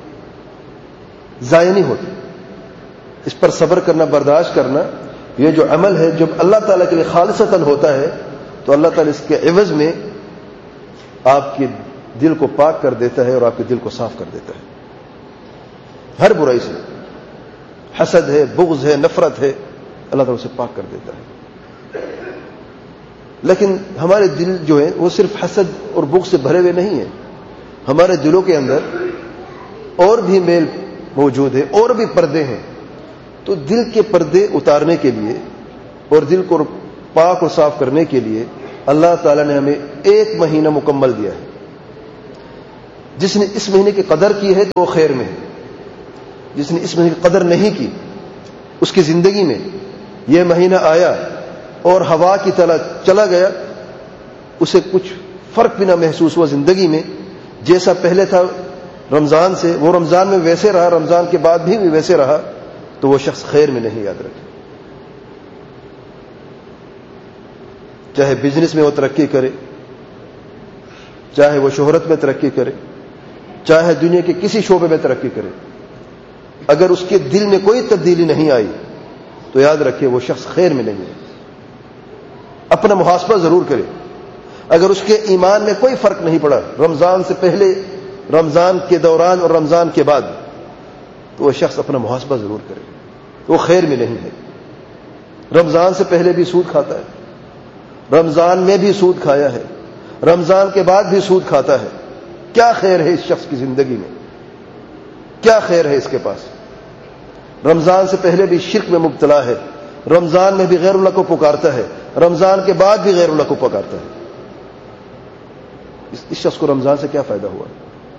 ضائع نہیں ہوتی. اس پر صبر کرنا، برداشت کرنا، یہ جو عمل ہے جب اللہ تعالیٰ کے لیے خالصتاً ہوتا ہے تو اللہ تعالیٰ اس کے عوض میں آپ کے دل کو پاک کر دیتا ہے اور آپ کے دل کو صاف کر دیتا ہے ہر برائی سے. حسد ہے، بغض ہے، نفرت ہے، اللہ تعالیٰ اسے پاک کر دیتا ہے. لیکن ہمارے دل جو ہیں وہ صرف حسد اور بغض سے بھرے ہوئے نہیں ہیں. ہمارے دلوں کے اندر اور بھی میل موجود ہے، اور بھی پردے ہیں. تو دل کے پردے اتارنے کے لیے اور دل کو پاک اور صاف کرنے کے لیے اللہ تعالیٰ نے ہمیں ایک مہینہ مکمل دیا ہے. جس نے اس مہینے کی قدر کی ہے تو وہ خیر میں ہے، جس نے اس مہینے کی قدر نہیں کی، اس کی زندگی میں یہ مہینہ آیا اور ہوا کی طرح چلا گیا، اسے کچھ فرق بھی نہ محسوس ہوا زندگی میں، جیسا پہلے تھا رمضان سے وہ رمضان میں ویسے رہا، رمضان کے بعد بھی ویسے رہا، تو وہ شخص خیر میں نہیں، یاد رکھے۔ چاہے بزنس میں وہ ترقی کرے، چاہے وہ شہرت میں ترقی کرے، چاہے دنیا کے کسی شعبے میں ترقی کرے، اگر اس کے دل میں کوئی تبدیلی نہیں آئی تو یاد رکھے وہ شخص خیر میں نہیں ہے۔ اپنا محاسبہ ضرور کرے، اگر اس کے ایمان میں کوئی فرق نہیں پڑا رمضان سے پہلے، رمضان کے دوران اور رمضان کے بعد، تو وہ شخص اپنا محاسبہ ضرور کرے، وہ خیر میں نہیں ہے۔ رمضان سے پہلے بھی سود کھاتا ہے، رمضان میں بھی سود کھایا ہے، رمضان کے بعد بھی سود کھاتا ہے، کیا خیر ہے اس شخص کی زندگی میں؟ کیا خیر ہے اس کے پاس؟ رمضان سے پہلے بھی شرک میں مبتلا ہے، رمضان میں بھی غیر اللہ کو پکارتا ہے، رمضان کے بعد بھی غیر اللہ کو پکارتا ہے، اس شخص کو رمضان سے کیا فائدہ ہوا؟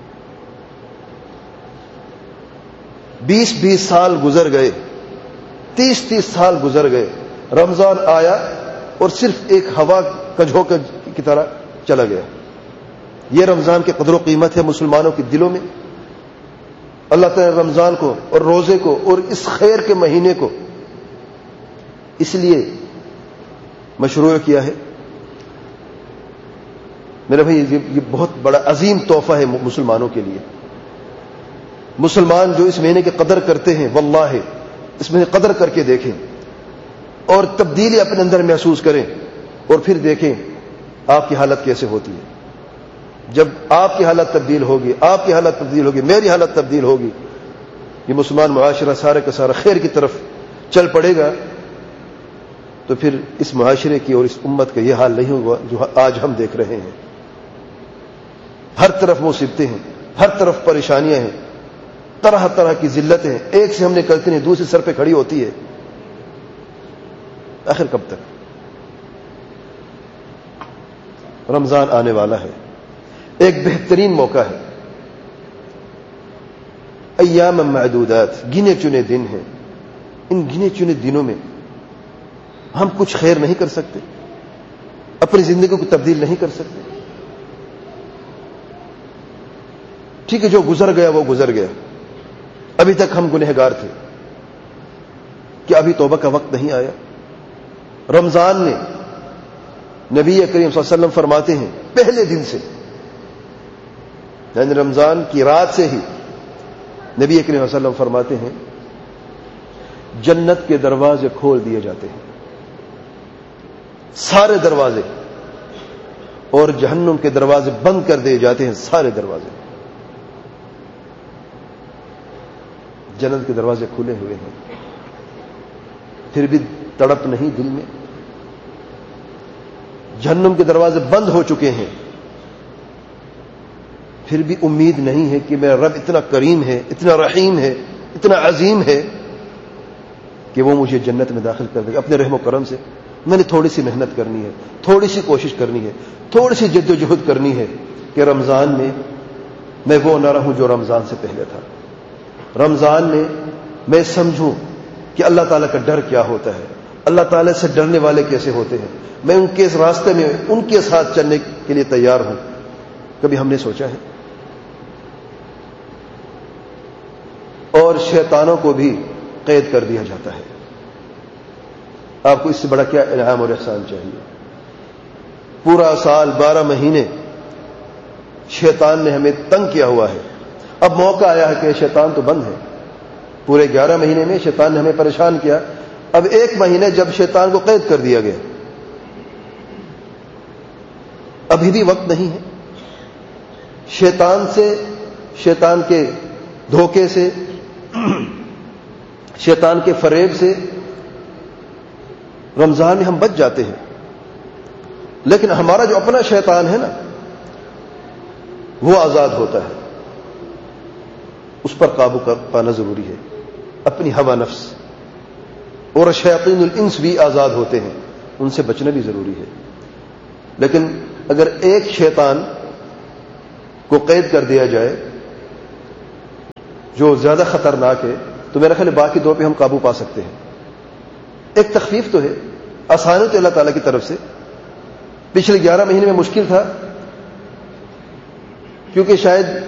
بیس بیس سال گزر گئے، تیس تیس سال گزر گئے، رمضان آیا اور صرف ایک ہوا کا جھونکا کی طرح چلا گیا۔ یہ رمضان کی قدر و قیمت ہے مسلمانوں کے دلوں میں؟ اللہ تعالی نے رمضان کو اور روزے کو اور اس خیر کے مہینے کو اس لیے مشروع کیا ہے۔ میرے بھائی یہ بہت بڑا عظیم تحفہ ہے مسلمانوں کے لیے۔ مسلمان جو اس مہینے کی قدر کرتے ہیں، واللہ اس مہینے قدر کر کے دیکھیں اور تبدیلی اپنے اندر محسوس کریں، اور پھر دیکھیں آپ کی حالت کیسے ہوتی ہے۔ جب آپ کی حالت تبدیل ہوگی، آپ کی حالت تبدیل ہوگی، میری حالت تبدیل ہوگی، یہ مسلمان معاشرہ سارے کا سارا خیر کی طرف چل پڑے گا، تو پھر اس معاشرے کی اور اس امت کا یہ حال نہیں ہوگا جو آج ہم دیکھ رہے ہیں۔ ہر طرف مصیبتیں ہیں، ہر طرف پریشانیاں ہیں، طرح طرح کی ذلتیں ہیں، ایک سے ہم نے کرتے ہیں دوسری سر پہ کھڑی ہوتی ہے، آخر کب تک؟ رمضان آنے والا ہے، ایک بہترین موقع ہے، ایام معدودات، گنے چنے دن ہیں، ان گنے چنے دنوں میں ہم کچھ خیر نہیں کر سکتے، اپنی زندگی کو تبدیل نہیں کر سکتے؟ ٹھیک ہے، جو گزر گیا وہ گزر گیا، ابھی تک ہم گنہگار تھے، کیا ابھی توبہ کا وقت نہیں آیا؟ رمضان میں نبی کریم صلی اللہ علیہ وسلم فرماتے ہیں پہلے دن سے، یعنی رمضان کی رات سے ہی نبی کریم صلی اللہ علیہ وسلم فرماتے ہیں جنت کے دروازے کھول دیے جاتے ہیں، سارے دروازے، اور جہنم کے دروازے بند کر دیے جاتے ہیں، سارے دروازے۔ جنت کے دروازے کھلے ہوئے ہیں، پھر بھی تڑپ نہیں دل میں، جہنم کے دروازے بند ہو چکے ہیں، پھر بھی امید نہیں ہے کہ میرا رب اتنا کریم ہے، اتنا رحیم ہے، اتنا عظیم ہے کہ وہ مجھے جنت میں داخل کر دے گا اپنے رحم و کرم سے۔ میں نے تھوڑی سی محنت کرنی ہے، تھوڑی سی کوشش کرنی ہے، تھوڑی سی جد و جہد کرنی ہے کہ رمضان میں میں وہ نہ رہوں جو رمضان سے پہلے تھا، رمضان میں میں سمجھوں کہ اللہ تعالیٰ کا ڈر کیا ہوتا ہے، اللہ تعالیٰ سے ڈرنے والے کیسے ہوتے ہیں، میں ان کے اس راستے میں ان کے ساتھ چلنے کے لیے تیار ہوں۔ کبھی ہم نے سوچا ہے؟ اور شیطانوں کو بھی قید کر دیا جاتا ہے۔ آپ کو اس سے بڑا کیا انعام اور احسان چاہیے؟ پورا سال بارہ مہینے شیطان نے ہمیں تنگ کیا ہوا ہے، اب موقع آیا ہے کہ شیطان تو بند ہے، پورے گیارہ مہینے میں شیطان نے ہمیں پریشان کیا، اب ایک مہینے جب شیطان کو قید کر دیا گیا، ابھی بھی وقت نہیں ہے شیطان سے، شیطان کے دھوکے سے، شیطان کے فریب سے رمضان میں ہم بچ جاتے ہیں، لیکن ہمارا جو اپنا شیطان ہے نا وہ آزاد ہوتا ہے، اس پر قابو پانا ضروری ہے، اپنی ہوا نفس، اور شیاطین الانس بھی آزاد ہوتے ہیں، ان سے بچنا بھی ضروری ہے۔ لیکن اگر ایک شیطان کو قید کر دیا جائے جو زیادہ خطرناک ہے، تو میرا خیال ہے باقی دو پہ ہم قابو پا سکتے ہیں. ایک تخفیف تو ہے، آسانی تو اللہ تعالیٰ کی طرف سے. پچھلے گیارہ مہینے میں مشکل تھا کیونکہ شاید